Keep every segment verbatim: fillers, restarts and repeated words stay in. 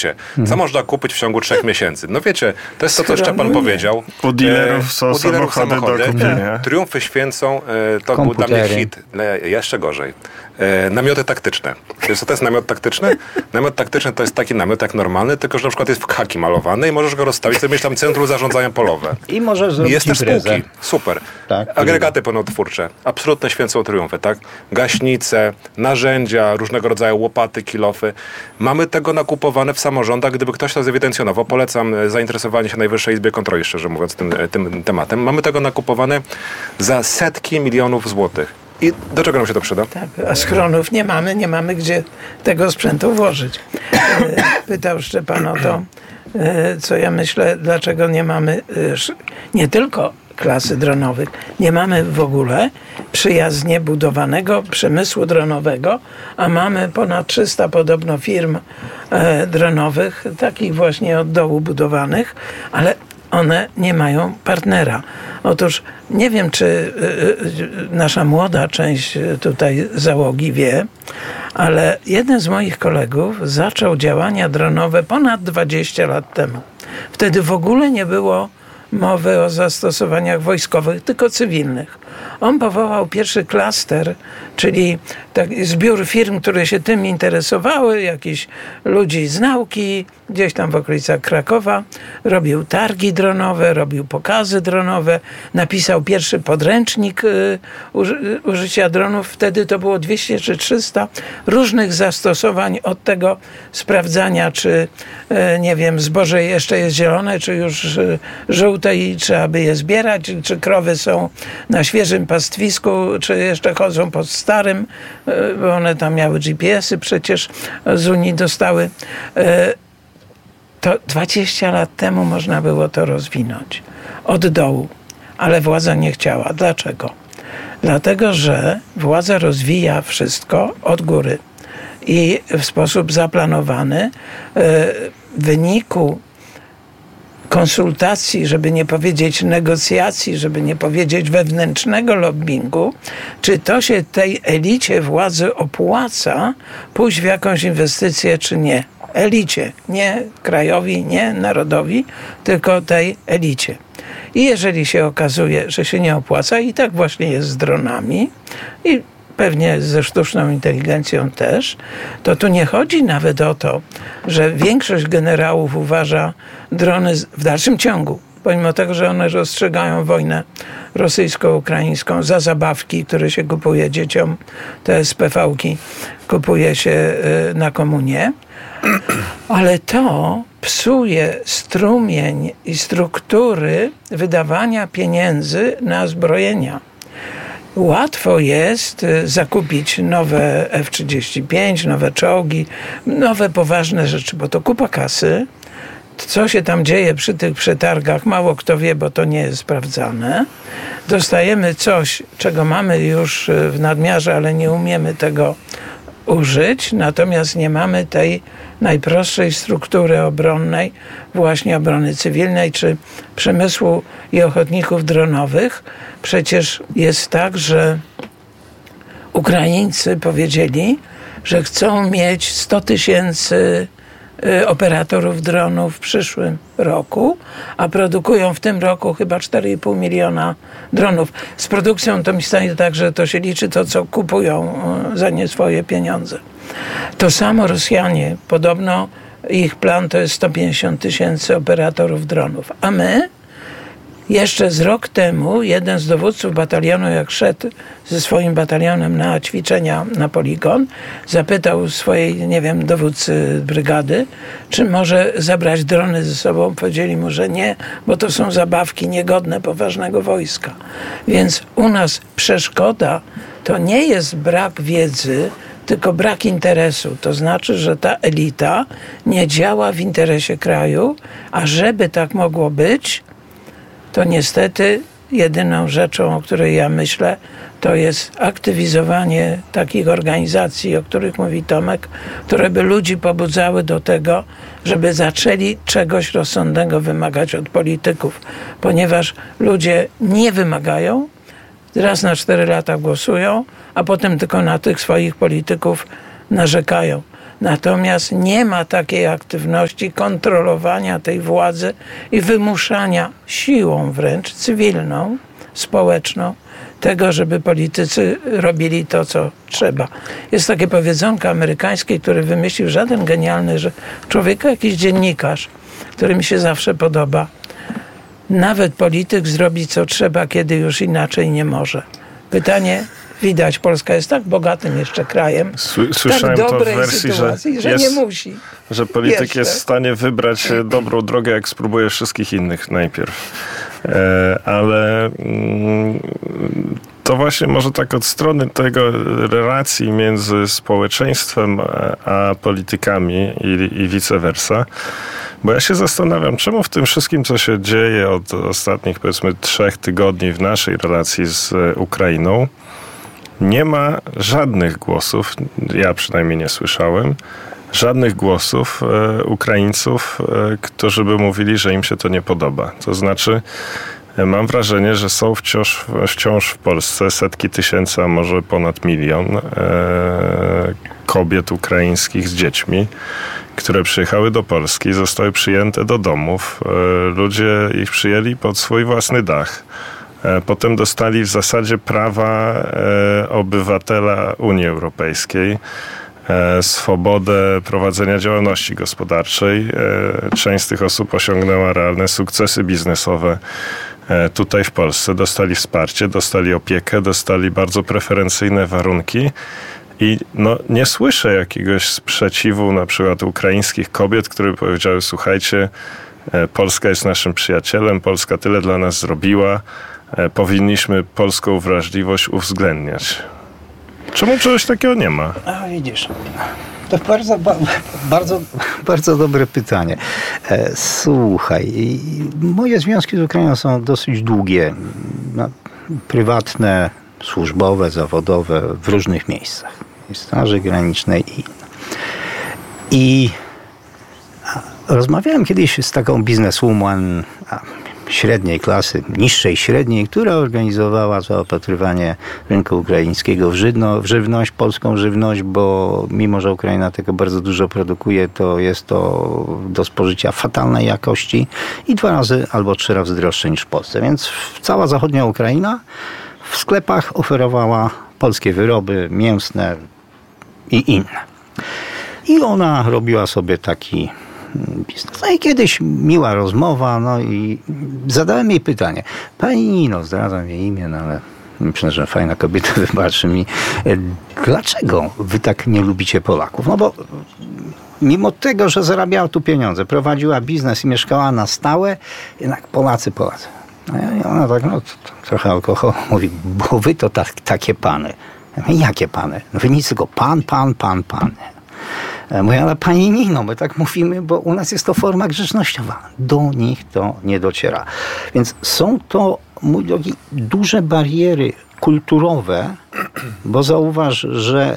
produkcie. Co można kupić w ciągu trzech miesięcy? No wiecie, to jest to, co Szczepan powiedział. U dealerów są U dealerów samochody, samochody do kupienia. Triumfy święcą, to Komputery. był dla mnie hit. Jeszcze gorzej. Namioty taktyczne. Wiesz, co to jest namiot taktyczny? Namiot taktyczny to jest taki namiot jak normalny, tylko że na przykład jest w khaki malowany i możesz go rozstawić, sobie mieć tam centrum zarządzania polowe. I możesz zrobić Jest też imprezę. spółki. Super. Tak, Agregaty pełnotwórcze. Absolutne święcą triumfy, tak? Gaśnice, narzędzia, różnego rodzaju łopaty, kilofy. Mamy tego nakupowane w samorządach. Gdyby ktoś to zewidencjonował, polecam zainteresowanie się Najwyższej Izbie Kontroli, szczerze mówiąc, tym, tym tematem. Mamy tego nakupowane za setki milionów złotych. I do czego nam się to przyda? Tak, a schronów nie mamy, nie mamy gdzie tego sprzętu włożyć. Pytał Szczepan o to, co ja myślę, dlaczego nie mamy nie tylko klasy dronowych, nie mamy w ogóle przyjaznie budowanego przemysłu dronowego, a mamy ponad trzysta podobno firm dronowych, takich właśnie od dołu budowanych, ale one nie mają partnera. Otóż nie wiem, czy y, y, nasza młoda część tutaj załogi wie, ale jeden z moich kolegów zaczął działania dronowe ponad dwadzieścia lat temu. Wtedy w ogóle nie było mowy o zastosowaniach wojskowych, tylko cywilnych. On powołał pierwszy klaster, czyli taki zbiór firm, które się tym interesowały, jakichś ludzi z nauki, gdzieś tam w okolicach Krakowa. Robił targi dronowe, robił pokazy dronowe, napisał pierwszy podręcznik y, uży, użycia dronów. Wtedy to było dwieście czy trzysta różnych zastosowań, od tego sprawdzania, czy y, nie wiem, zboże jeszcze jest zielone, czy już y, żółte i trzeba by je zbierać, czy krowy są na świeżym pastwisku, czy jeszcze chodzą po starym, y, bo one tam miały G P S y przecież z Unii dostały. Y, To dwadzieścia lat temu można było to rozwinąć od dołu, ale władza nie chciała. Dlaczego? Dlatego, że władza rozwija wszystko od góry i w sposób zaplanowany. W wyniku konsultacji, żeby nie powiedzieć negocjacji, żeby nie powiedzieć wewnętrznego lobbingu, czy to się tej elicie władzy opłaca pójść w jakąś inwestycję, czy nie. Elicie, nie krajowi, nie narodowi, tylko tej elicie. I jeżeli się okazuje, że się nie opłaca, i tak właśnie jest z dronami i pewnie ze sztuczną inteligencją też, to tu nie chodzi nawet o to, że większość generałów uważa drony w dalszym ciągu, pomimo tego, że one rozstrzygają wojnę rosyjsko-ukraińską za zabawki, które się kupuje dzieciom, te S P V-ki kupuje się na komunię, ale to psuje strumień i struktury wydawania pieniędzy na zbrojenia. Łatwo jest zakupić nowe F trzydzieści pięć, nowe czołgi, nowe poważne rzeczy, bo to kupa kasy. Co się tam dzieje przy tych przetargach, mało kto wie, bo to nie jest sprawdzane. Dostajemy coś, czego mamy już w nadmiarze, ale nie umiemy tego użyć, natomiast nie mamy tej najprostszej struktury obronnej, właśnie obrony cywilnej, czy przemysłu i ochotników dronowych. Przecież jest tak, że Ukraińcy powiedzieli, że chcą mieć sto tysięcy operatorów dronów w przyszłym roku, a produkują w tym roku chyba cztery i pół miliona dronów. Z produkcją to mi stanie tak, że to się liczy to, co kupują za nie swoje pieniądze. To samo Rosjanie, podobno ich plan to jest sto pięćdziesiąt tysięcy operatorów dronów, a my jeszcze z rok temu jeden z dowódców batalionu, jak szedł ze swoim batalionem na ćwiczenia na poligon, zapytał swojej, nie wiem, dowódcy brygady, czy może zabrać drony ze sobą. Powiedzieli mu, że nie, bo to są zabawki niegodne poważnego wojska. Więc u nas przeszkoda to nie jest brak wiedzy, tylko brak interesu. To znaczy, że ta elita nie działa w interesie kraju, a żeby tak mogło być, to niestety jedyną rzeczą, o której ja myślę, to jest aktywizowanie takich organizacji, o których mówi Tomek, które by ludzi pobudzały do tego, żeby zaczęli czegoś rozsądnego wymagać od polityków. Ponieważ ludzie nie wymagają, raz na cztery lata głosują, a potem tylko na tych swoich polityków narzekają. Natomiast nie ma takiej aktywności kontrolowania tej władzy i wymuszania siłą wręcz cywilną, społeczną, tego, żeby politycy robili to, co trzeba. Jest takie powiedzonko amerykańskie, które wymyślił żaden genialny że człowiek, jakiś dziennikarz, który mi się zawsze podoba. Nawet polityk zrobi, co trzeba, kiedy już inaczej nie może. Pytanie, widać, Polska jest tak bogatym jeszcze krajem, Słyszałem tak to w dobrej wersji, sytuacji, że, jest, nie musi. Że polityk jeszcze. jest w stanie wybrać dobrą drogę, jak spróbuje wszystkich innych najpierw. E, ale mm, to właśnie może tak od strony tego relacji między społeczeństwem a, a politykami i, i vice versa. Bo ja się zastanawiam, czemu w tym wszystkim, co się dzieje od ostatnich, powiedzmy, trzech tygodni w naszej relacji z Ukrainą, nie ma żadnych głosów, ja przynajmniej nie słyszałem, żadnych głosów e, Ukraińców, e, którzy by mówili, że im się to nie podoba. To znaczy, e, mam wrażenie, że są wciąż, wciąż w Polsce setki tysięcy, a może ponad milion e, kobiet ukraińskich z dziećmi, które przyjechały do Polski, zostały przyjęte do domów. E, ludzie ich przyjęli pod swój własny dach. Potem dostali w zasadzie prawa e, obywatela Unii Europejskiej, e, swobodę prowadzenia działalności gospodarczej. E, część z tych osób osiągnęła realne sukcesy biznesowe e, tutaj w Polsce. Dostali wsparcie, dostali opiekę, dostali bardzo preferencyjne warunki. I no, nie słyszę jakiegoś sprzeciwu na przykład ukraińskich kobiet, które powiedziały, słuchajcie, e, Polska jest naszym przyjacielem, Polska tyle dla nas zrobiła, powinniśmy polską wrażliwość uwzględniać. Czemu czegoś takiego nie ma? A widzisz, to bardzo, bardzo, bardzo dobre pytanie. Słuchaj, moje związki z Ukrainą są dosyć długie. No, prywatne, służbowe, zawodowe, w różnych miejscach. W Straży Granicznej i I rozmawiałem kiedyś z taką bizneswoman średniej klasy, niższej średniej, która organizowała zaopatrywanie rynku ukraińskiego w, żywno, w żywność, polską żywność, bo mimo, że Ukraina tego bardzo dużo produkuje, to jest to do spożycia fatalnej jakości i dwa razy albo trzy razy droższe niż w Polsce. Więc cała zachodnia Ukraina w sklepach oferowała polskie wyroby mięsne i inne. I ona robiła sobie taki biznes. No i kiedyś miła rozmowa, no i zadałem jej pytanie. Pani Nino, zdradzam jej imię, no ale myślę, że fajna kobieta, wybaczy mi. Dlaczego wy tak nie lubicie Polaków? No bo mimo tego, że zarabiała tu pieniądze, prowadziła biznes i mieszkała na stałe, jednak Polacy, Polacy. I ona tak, no trochę alkohol mówi, bo wy to tak, takie pany. Ja mówię, jakie pany? No wy nic, tylko pan, pan, pan, pan. Mówię, ale pani Nino, my tak mówimy, bo u nas jest to forma grzecznościowa. Do nich to nie dociera. Więc są to, mój drogi, duże bariery kulturowe, bo zauważ, że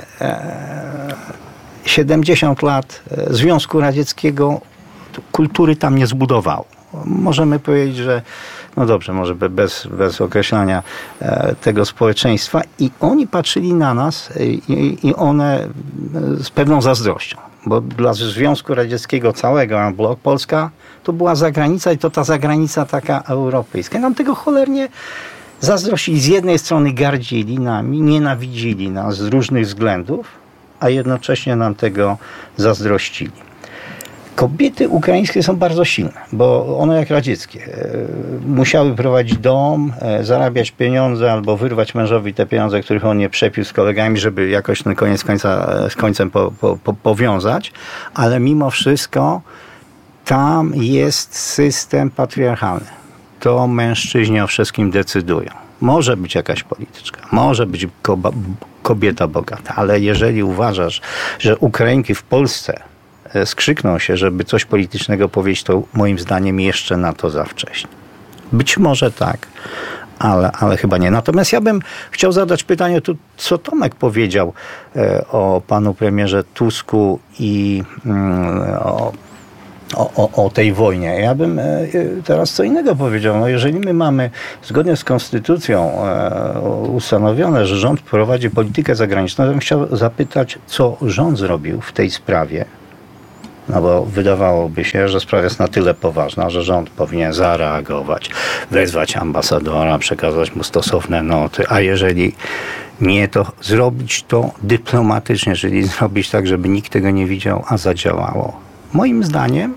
siedemdziesiąt lat Związku Radzieckiego kultury tam nie zbudowało. Możemy powiedzieć, że no dobrze, może bez, bez określania e, tego społeczeństwa i oni patrzyli na nas i, i one z pewną zazdrością, bo dla Związku Radzieckiego całego, a blok Polska to była zagranica i to ta zagranica taka europejska. I nam tego cholernie zazdrościli. Z jednej strony gardzili nami, nienawidzili nas z różnych względów, a jednocześnie nam tego zazdrościli. Kobiety ukraińskie są bardzo silne, bo one jak radzieckie musiały prowadzić dom, zarabiać pieniądze albo wyrwać mężowi te pieniądze, których on nie przepił z kolegami, żeby jakoś ten koniec końca, z końcem po, po, po, powiązać, ale mimo wszystko tam jest system patriarchalny. To mężczyźni o wszystkim decydują. Może być jakaś polityczka, może być kobieta bogata, ale jeżeli uważasz, że Ukrainki w Polsce skrzykną się, żeby coś politycznego powiedzieć, to moim zdaniem jeszcze na to za wcześnie. Być może tak, ale, ale chyba nie. Natomiast ja bym chciał zadać pytanie, tu, co Tomek powiedział e, o panu premierze Tusku i mm, o o, o, o tej wojnie. Ja bym teraz co innego powiedział. No jeżeli my mamy zgodnie z konstytucją ustanowione, że rząd prowadzi politykę zagraniczną, to bym chciał zapytać, co rząd zrobił w tej sprawie. No bo wydawałoby się, że sprawa jest na tyle poważna, że rząd powinien zareagować, wezwać ambasadora, przekazać mu stosowne noty, a jeżeli nie, to zrobić to dyplomatycznie, czyli zrobić tak, żeby nikt tego nie widział, a zadziałało. Moim zdaniem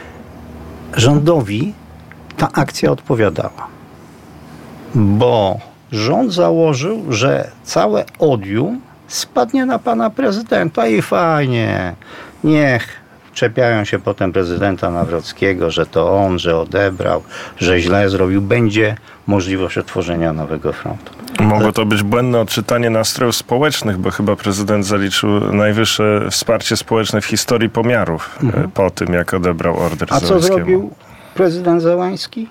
rządowi ta akcja odpowiadała, bo rząd założył, że całe odium spadnie na pana prezydenta i fajnie, niech czepiają się potem prezydenta Nawrockiego, że to on, że odebrał, że źle zrobił. Będzie możliwość otworzenia nowego frontu. Mogło to być błędne odczytanie nastrojów społecznych, bo chyba prezydent zaliczył najwyższe wsparcie społeczne w historii pomiarów mhm. po tym, jak odebrał order A co zrobił prezydent Zełański?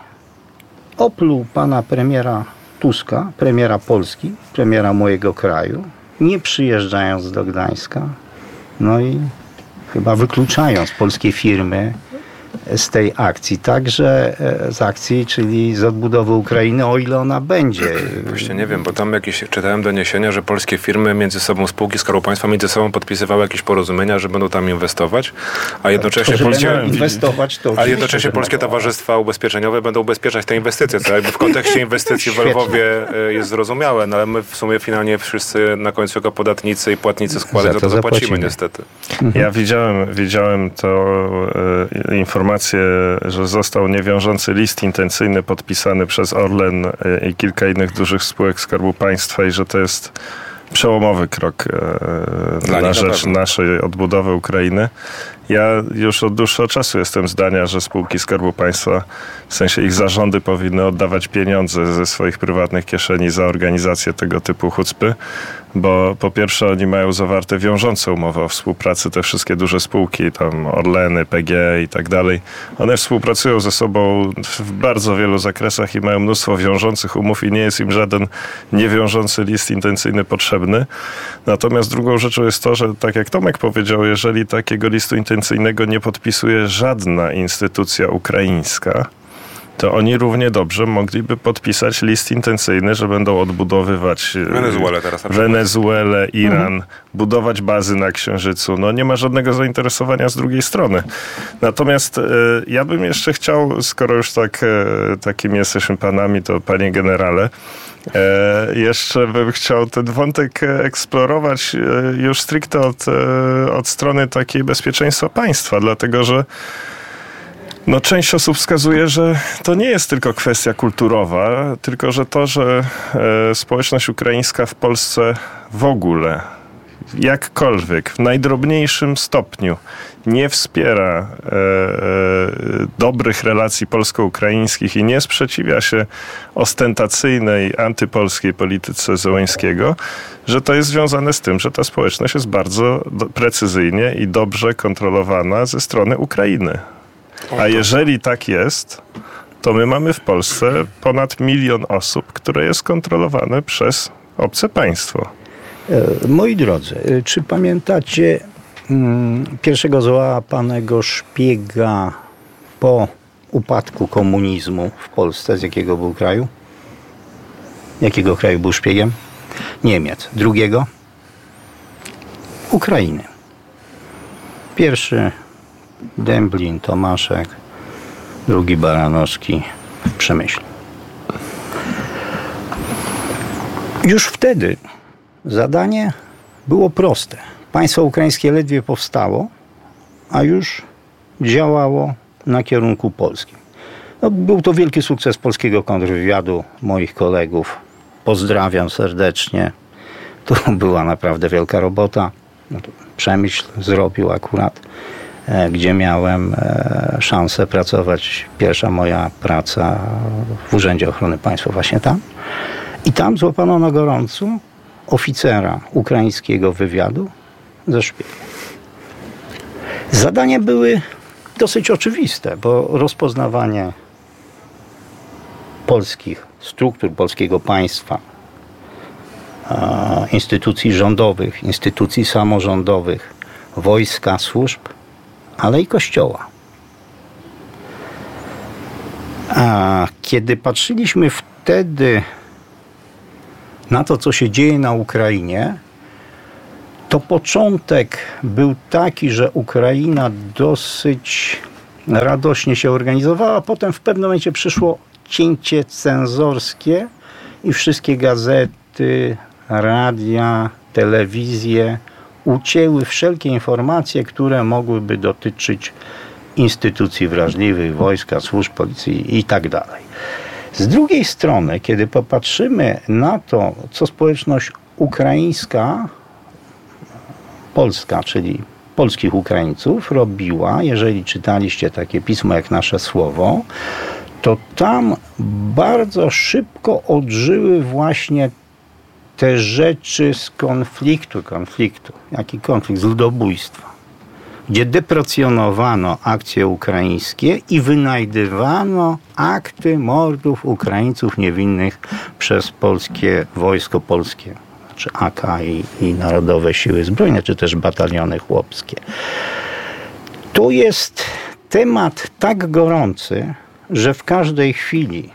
Opluł pana premiera Tuska, premiera Polski, premiera mojego kraju, nie przyjeżdżając do Gdańska. No i chyba wykluczając polskie firmy z tej akcji, także z akcji, czyli z odbudowy Ukrainy, o ile ona będzie. Właśnie nie wiem, bo tam jakieś czytałem doniesienia, że polskie firmy między sobą, spółki Skarbu Państwa między sobą podpisywały jakieś porozumienia, że będą tam inwestować, a jednocześnie, to, polskie, inwestować, to a jednocześnie polskie towarzystwa ubezpieczeniowe będą ubezpieczać te inwestycje, co jakby w kontekście inwestycji w Lwowie jest zrozumiałe, no ale my w sumie finalnie wszyscy na końcu jako podatnicy i płatnicy składek za to zapłacimy, zapłacimy niestety. Ja widziałem, widziałem to e, informację, że został niewiążący list intencyjny podpisany przez Orlen i kilka innych dużych spółek Skarbu Państwa i że to jest przełomowy krok e, na rzecz naszej odbudowy Ukrainy. Ja już od dłuższego czasu jestem zdania, że spółki Skarbu Państwa, w sensie ich zarządy, powinny oddawać pieniądze ze swoich prywatnych kieszeni za organizację tego typu hucpy, bo po pierwsze oni mają zawarte wiążące umowy o współpracy, te wszystkie duże spółki, tam Orleny, P G i tak dalej. One współpracują ze sobą w bardzo wielu zakresach i mają mnóstwo wiążących umów i nie jest im żaden niewiążący list intencyjny potrzebny. Natomiast drugą rzeczą jest to, że tak jak Tomek powiedział, jeżeli takiego listu intencyjnego nie podpisuje żadna instytucja ukraińska, to oni równie dobrze mogliby podpisać list intencyjny, że będą odbudowywać Wenezuelę, teraz Wenezuelę, Iran, mhm. budować bazy na Księżycu. No nie ma żadnego zainteresowania z drugiej strony. Natomiast e, ja bym jeszcze chciał, skoro już tak, e, takimi jesteśmy panami, to panie generale, E, jeszcze bym chciał ten wątek eksplorować e, już stricte od, e, od strony takiej bezpieczeństwa państwa, dlatego że no, część osób wskazuje, że to nie jest tylko kwestia kulturowa, tylko że to, że e, społeczność ukraińska w Polsce w ogóle jakkolwiek, w najdrobniejszym stopniu nie wspiera e, e, dobrych relacji polsko-ukraińskich i nie sprzeciwia się ostentacyjnej, antypolskiej polityce Zełańskiego, że to jest związane z tym, że ta społeczność jest bardzo do, precyzyjnie i dobrze kontrolowana ze strony Ukrainy. A jeżeli tak jest, to my mamy w Polsce ponad milion osób, które jest kontrolowane przez obce państwo. Moi drodzy, czy pamiętacie mm, pierwszego załapanego szpiega po upadku komunizmu w Polsce? Z jakiego był kraju? Jakiego kraju był szpiegiem? Niemiec. Drugiego? Ukrainy. Pierwszy Dęblin, Tomaszek, drugi Baranowski w Przemyślu. Już wtedy zadanie było proste. Państwo ukraińskie ledwie powstało, a już działało na kierunku polskim. No, był to wielki sukces polskiego kontrwywiadu, moich kolegów. Pozdrawiam serdecznie. To była naprawdę wielka robota. No, Przemyśl zrobił akurat, e, gdzie miałem e, szansę pracować. Pierwsza moja praca w Urzędzie Ochrony Państwa właśnie tam. I tam złapano na gorąco oficera ukraińskiego wywiadu ze szpiegiem. Zadania były dosyć oczywiste, bo rozpoznawanie polskich struktur polskiego państwa, instytucji rządowych, instytucji samorządowych, wojska, służb, ale i kościoła. A kiedy patrzyliśmy wtedy na to, co się dzieje na Ukrainie, to początek był taki, że Ukraina dosyć radośnie się organizowała, a potem w pewnym momencie przyszło cięcie cenzorskie i wszystkie gazety, radia, telewizje ucięły wszelkie informacje, które mogłyby dotyczyć instytucji wrażliwych, wojska, służb, policji i tak dalej. Z drugiej strony, kiedy popatrzymy na to, co społeczność ukraińska, polska, czyli polskich Ukraińców robiła, jeżeli czytaliście takie pismo jak Nasze Słowo, to tam bardzo szybko odżyły właśnie te rzeczy z konfliktu, konfliktu, jaki konflikt, z ludobójstwa, gdzie deprecjonowano akcje ukraińskie i wynajdywano akty mordów Ukraińców niewinnych przez polskie wojsko polskie, czy A K i, i Narodowe Siły Zbrojne, czy też bataliony chłopskie. To jest temat tak gorący, że w każdej chwili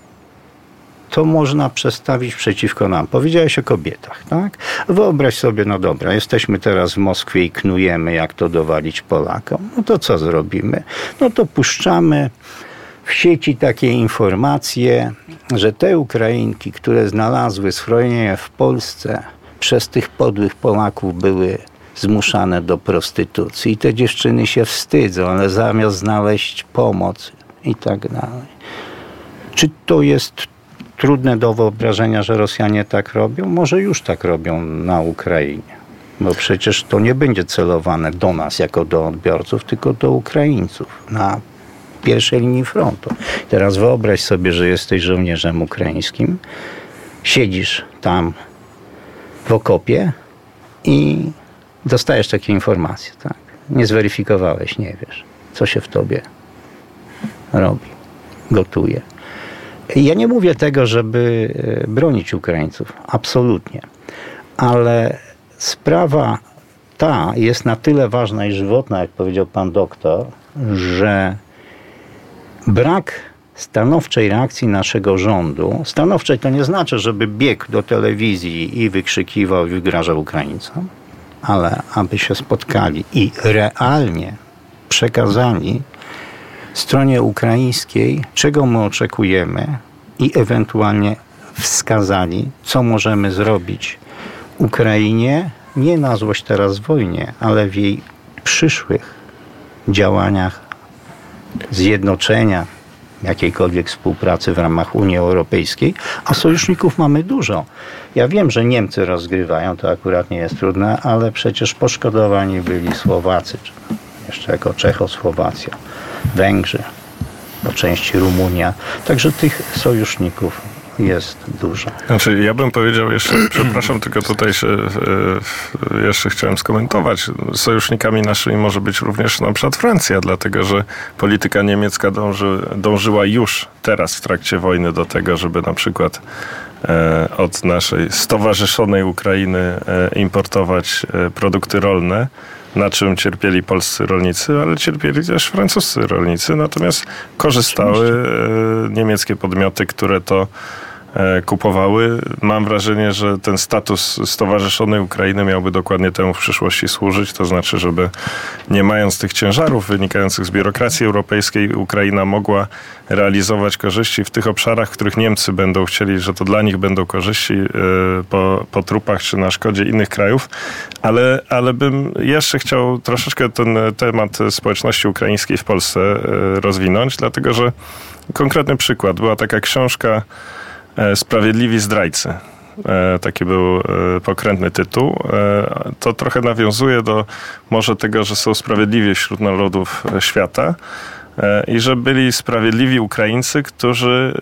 to można przestawić przeciwko nam. Powiedziałeś o kobietach, tak? Wyobraź sobie, no dobra, jesteśmy teraz w Moskwie i knujemy, jak to dowalić Polakom. No to co zrobimy? No to puszczamy w sieci takie informacje, że te Ukrainki, które znalazły schronienie w Polsce, przez tych podłych Polaków były zmuszane do prostytucji. I te dziewczyny się wstydzą, ale zamiast znaleźć pomoc i tak dalej. Czy to jest trudne do wyobrażenia, że Rosjanie tak robią? Może już tak robią na Ukrainie. Bo przecież to nie będzie celowane do nas jako do odbiorców, tylko do Ukraińców na pierwszej linii frontu. Teraz wyobraź sobie, że jesteś żołnierzem ukraińskim, siedzisz tam w okopie i dostajesz takie informacje, tak? Nie zweryfikowałeś, nie wiesz, co się w tobie robi, gotuje. Ja nie mówię tego, żeby bronić Ukraińców, absolutnie, ale sprawa ta jest na tyle ważna i żywotna, jak powiedział pan doktor, że brak stanowczej reakcji naszego rządu, stanowczej to nie znaczy, żeby biegł do telewizji i wykrzykiwał i wygrażał Ukraińcom, ale aby się spotkali i realnie przekazali stronie ukraińskiej, czego my oczekujemy i ewentualnie wskazali, co możemy zrobić Ukrainie, nie na złość teraz wojnie, ale w jej przyszłych działaniach zjednoczenia, jakiejkolwiek współpracy w ramach Unii Europejskiej, a sojuszników mamy dużo. Ja wiem, że Niemcy rozgrywają, to akurat nie jest trudne, ale przecież poszkodowani byli Słowacy, czy jeszcze jako Czechosłowacja, Węgrzy, po części Rumunia. Także tych sojuszników jest dużo. Znaczy, ja bym powiedział jeszcze, przepraszam, tylko tutaj się, e, jeszcze chciałem skomentować. Sojusznikami naszymi może być również na przykład Francja, dlatego że polityka niemiecka dąży, dążyła już teraz w trakcie wojny do tego, żeby na przykład e, od naszej stowarzyszonej Ukrainy e, importować e, produkty rolne, na czym cierpieli polscy rolnicy, ale cierpieli też francuscy rolnicy. Natomiast korzystały e, niemieckie podmioty, które to e, kupowały. Mam wrażenie, że ten status stowarzyszonej Ukrainy miałby dokładnie temu w przyszłości służyć. To znaczy, żeby nie mając tych ciężarów wynikających z biurokracji europejskiej, Ukraina mogła realizować korzyści w tych obszarach, w których Niemcy będą chcieli, że to dla nich będą korzyści e, po, po trupach czy na szkodzie innych krajów. Ale, ale bym jeszcze chciał troszeczkę ten temat społeczności ukraińskiej w Polsce e, rozwinąć, dlatego że konkretny przykład. Była taka książka e, Sprawiedliwi zdrajcy. E, taki był e, pokrętny tytuł. E, to trochę nawiązuje do może tego, że są sprawiedliwi wśród narodów świata. I że byli sprawiedliwi Ukraińcy, którzy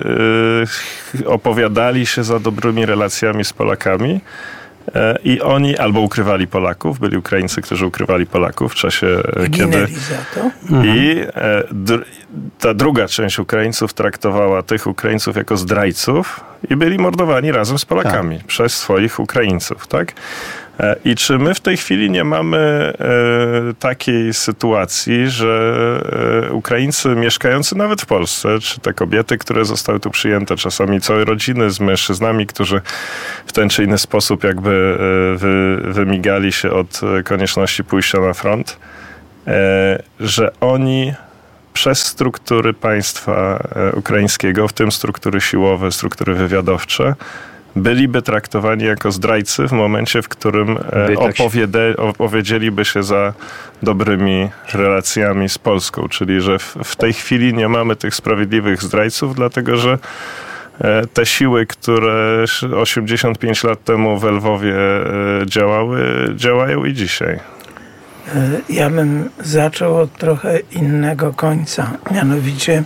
opowiadali się za dobrymi relacjami z Polakami i oni albo ukrywali Polaków, byli Ukraińcy, którzy ukrywali Polaków w czasie, kiedy... za to. I dr- ta druga część Ukraińców traktowała tych Ukraińców jako zdrajców i byli mordowani razem z Polakami tak. przez swoich Ukraińców, tak? I czy my w tej chwili nie mamy e, takiej sytuacji, że e, Ukraińcy mieszkający nawet w Polsce, czy te kobiety, które zostały tu przyjęte, czasami całe rodziny z mężczyznami, którzy w ten czy inny sposób jakby e, wy, wymigali się od konieczności pójścia na front, e, że oni przez struktury państwa e, ukraińskiego, w tym struktury siłowe, struktury wywiadowcze, byliby traktowani jako zdrajcy w momencie, w którym opowiede, opowiedzieliby się za dobrymi relacjami z Polską. Czyli, że w, w tej chwili nie mamy tych sprawiedliwych zdrajców, dlatego że te siły, które osiemdziesiąt pięć lat temu w Lwowie działały, działają i dzisiaj. Ja bym zaczął od trochę innego końca. Mianowicie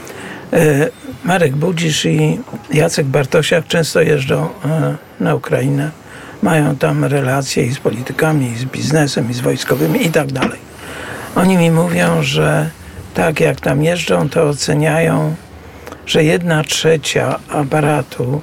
Marek Budzisz i Jacek Bartosiak często jeżdżą na Ukrainę. Mają tam relacje i z politykami, i z biznesem, i z wojskowymi i tak dalej. Oni mi mówią, że tak jak tam jeżdżą, to oceniają, że jedna trzecia aparatu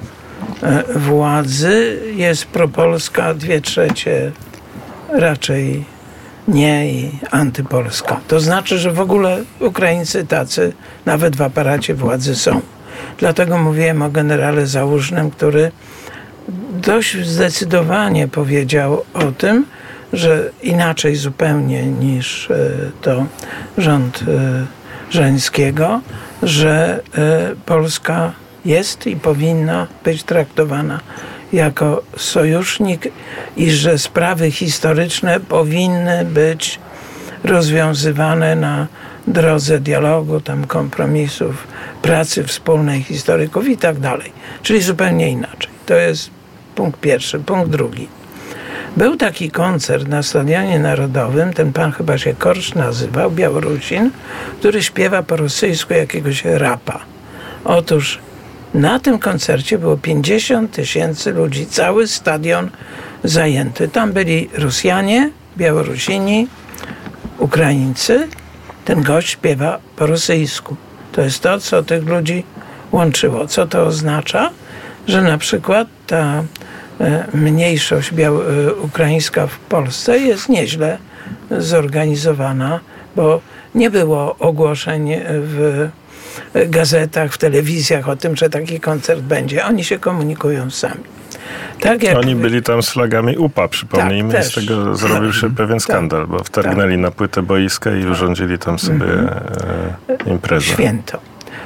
władzy jest propolska, dwie trzecie raczej nie i antypolska. To znaczy, że w ogóle Ukraińcy tacy nawet w aparacie władzy są. Dlatego mówiłem o generale Załużnym, który dość zdecydowanie powiedział o tym, że inaczej zupełnie niż to rząd Żeleńskiego, że Polska jest i powinna być traktowana jako sojusznik i że sprawy historyczne powinny być rozwiązywane na drodze dialogu, tam kompromisów, pracy wspólnej historyków i tak dalej. Czyli zupełnie inaczej. To jest punkt pierwszy. Punkt drugi. Był taki koncert na Stadionie Narodowym, ten pan chyba się Korsz nazywał, Białorusin, który śpiewa po rosyjsku jakiegoś rapa. Otóż na tym koncercie było pięćdziesiąt tysięcy ludzi, cały stadion zajęty. Tam byli Rosjanie, Białorusini, Ukraińcy. Ten gość śpiewa po rosyjsku. To jest to, co tych ludzi łączyło. Co to oznacza? Że na przykład ta mniejszość biał- ukraińska w Polsce jest nieźle zorganizowana, bo nie było ogłoszeń w gazetach, w telewizjach o tym, że taki koncert będzie. Oni się komunikują sami. Tak jak Oni byli tam z flagami U P A, przypomnijmy, tak, i z tego zrobił się pewien skandal, tak, bo wtargnęli tak. na płytę boiska i urządzili tam sobie mm-hmm. imprezę. Święto.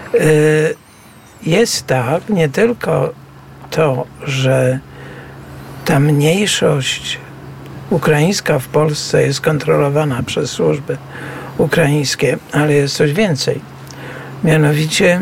Jest tak, nie tylko to, że ta mniejszość ukraińska w Polsce jest kontrolowana przez służby ukraińskie, ale jest coś więcej. Mianowicie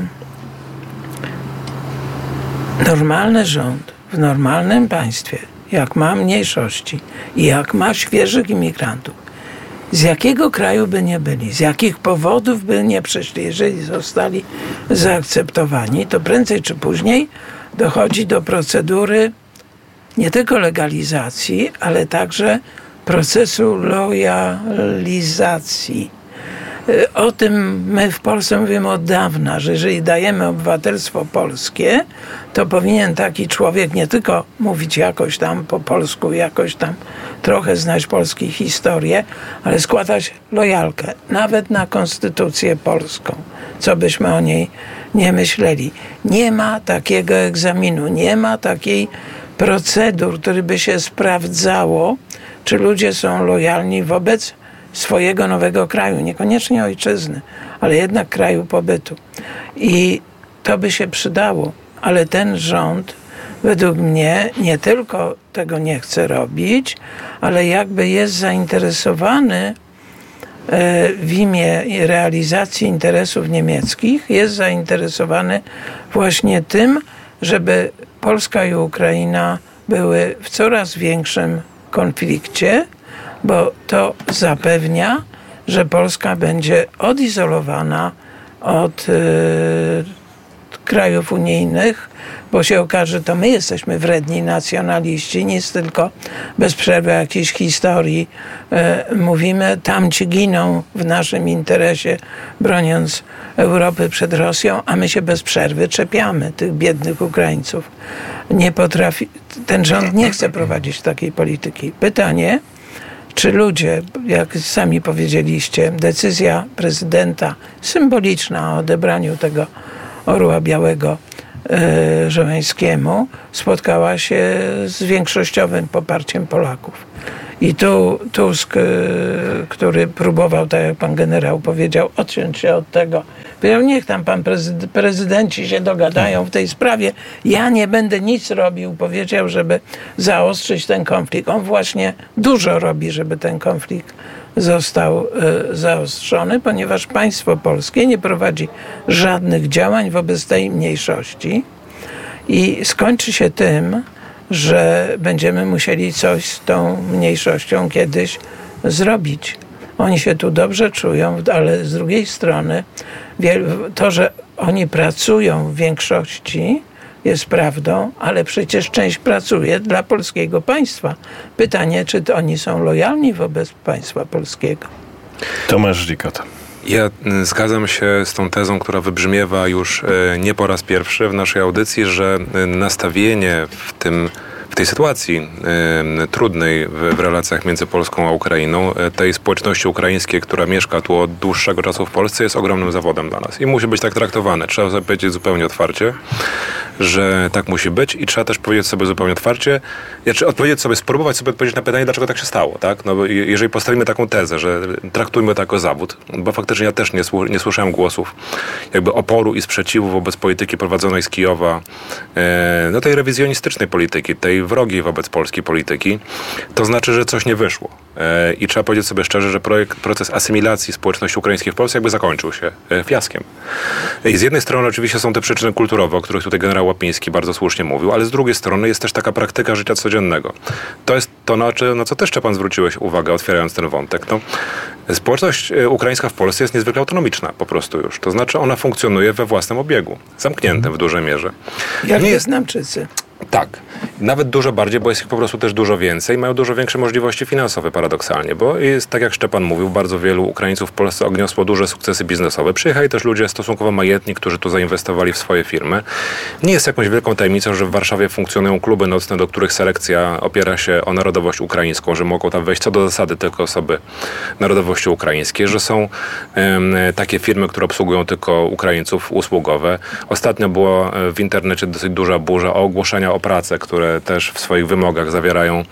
normalny rząd w normalnym państwie, jak ma mniejszości i jak ma świeżych imigrantów, z jakiego kraju by nie byli, z jakich powodów by nie przyszli, jeżeli zostali zaakceptowani, to prędzej czy później dochodzi do procedury nie tylko legalizacji, ale także procesu lojalizacji. O tym my w Polsce mówimy od dawna, że jeżeli dajemy obywatelstwo polskie, to powinien taki człowiek nie tylko mówić jakoś tam po polsku, jakoś tam trochę znać polskiej historię, ale składać lojalkę, nawet na konstytucję polską, co byśmy o niej nie myśleli. Nie ma takiego egzaminu, nie ma takiej procedur, który by się sprawdzało, czy ludzie są lojalni wobec swojego nowego kraju, niekoniecznie ojczyzny, ale jednak kraju pobytu. I to by się przydało, ale ten rząd według mnie nie tylko tego nie chce robić, ale jakby jest zainteresowany w imię realizacji interesów niemieckich, jest zainteresowany właśnie tym, żeby Polska i Ukraina były w coraz większym konflikcie, bo to zapewnia, że Polska będzie odizolowana od y, krajów unijnych, bo się okaże, że to my jesteśmy wredni nacjonaliści, nic tylko bez przerwy jakiejś historii y, mówimy, tamci giną w naszym interesie, broniąc Europy przed Rosją, a my się bez przerwy czepiamy tych biednych Ukraińców. Nie potrafi, ten rząd nie chce prowadzić takiej polityki. Pytanie, czy ludzie, jak sami powiedzieliście, decyzja prezydenta symboliczna o odebraniu tego orła białego e, Żeleńskiemu spotkała się z większościowym poparciem Polaków. I tu Tusk, e, który próbował, tak jak pan generał powiedział, odciąć się od tego, powiedział, niech tam pan prezyd- prezydenci się dogadają w tej sprawie, ja nie będę nic robił, powiedział, żeby zaostrzyć ten konflikt. On właśnie dużo robi, żeby ten konflikt został y, zaostrzony, ponieważ państwo polskie nie prowadzi żadnych działań wobec tej mniejszości i skończy się tym, że będziemy musieli coś z tą mniejszością kiedyś zrobić. Oni się tu dobrze czują, ale z drugiej strony to, że oni pracują w większości, jest prawdą, ale przecież część pracuje dla polskiego państwa. Pytanie, czy to oni są lojalni wobec państwa polskiego? Tomasz Żikota. Ja zgadzam się z tą tezą, która wybrzmiewa już nie po raz pierwszy w naszej audycji, że nastawienie w tym w tej sytuacji y, trudnej w, w relacjach między Polską a Ukrainą, y, tej społeczności ukraińskiej, która mieszka tu od dłuższego czasu w Polsce, jest ogromnym zawodem dla nas. I musi być tak traktowane. Trzeba sobie powiedzieć zupełnie otwarcie, że tak musi być i trzeba też powiedzieć sobie zupełnie otwarcie, znaczy odpowiedzieć sobie, spróbować sobie odpowiedzieć na pytanie, dlaczego tak się stało, tak? No bo jeżeli postawimy taką tezę, że traktujmy to jako zawód, bo faktycznie ja też nie, słu- nie słyszałem głosów jakby oporu i sprzeciwu wobec polityki prowadzonej z Kijowa, e, no tej rewizjonistycznej polityki, tej wrogiej wobec polskiej polityki, to znaczy, że coś nie wyszło. E, I trzeba powiedzieć sobie szczerze, że projekt, proces asymilacji społeczności ukraińskiej w Polsce jakby zakończył się e, fiaskiem. I z jednej strony oczywiście są te przyczyny kulturowe, o których tutaj generał Łapiński bardzo słusznie mówił, ale z drugiej strony jest też taka praktyka życia codziennego. To jest to, na, czy, na co też pan zwróciłeś uwagę, otwierając ten wątek. No, społeczność ukraińska w Polsce jest niezwykle autonomiczna po prostu już. To znaczy ona funkcjonuje we własnym obiegu, zamkniętym w dużej mierze. Jak Wietnamczycy. Tak. Nawet dużo bardziej, bo jest ich po prostu też dużo więcej. Mają dużo większe możliwości finansowe paradoksalnie, bo jest, tak jak Szczepan mówił, bardzo wielu Ukraińców w Polsce odniosło duże sukcesy biznesowe. Przyjechali też ludzie stosunkowo majętni, którzy tu zainwestowali w swoje firmy. Nie jest jakąś wielką tajemnicą, że w Warszawie funkcjonują kluby nocne, do których selekcja opiera się o narodowość ukraińską, że mogą tam wejść co do zasady tylko osoby narodowości ukraińskiej, że są um, takie firmy, które obsługują tylko Ukraińców usługowe. Ostatnio była w internecie dosyć duża burza o ogłoszenia o pracę, które też w swoich wymogach zawierają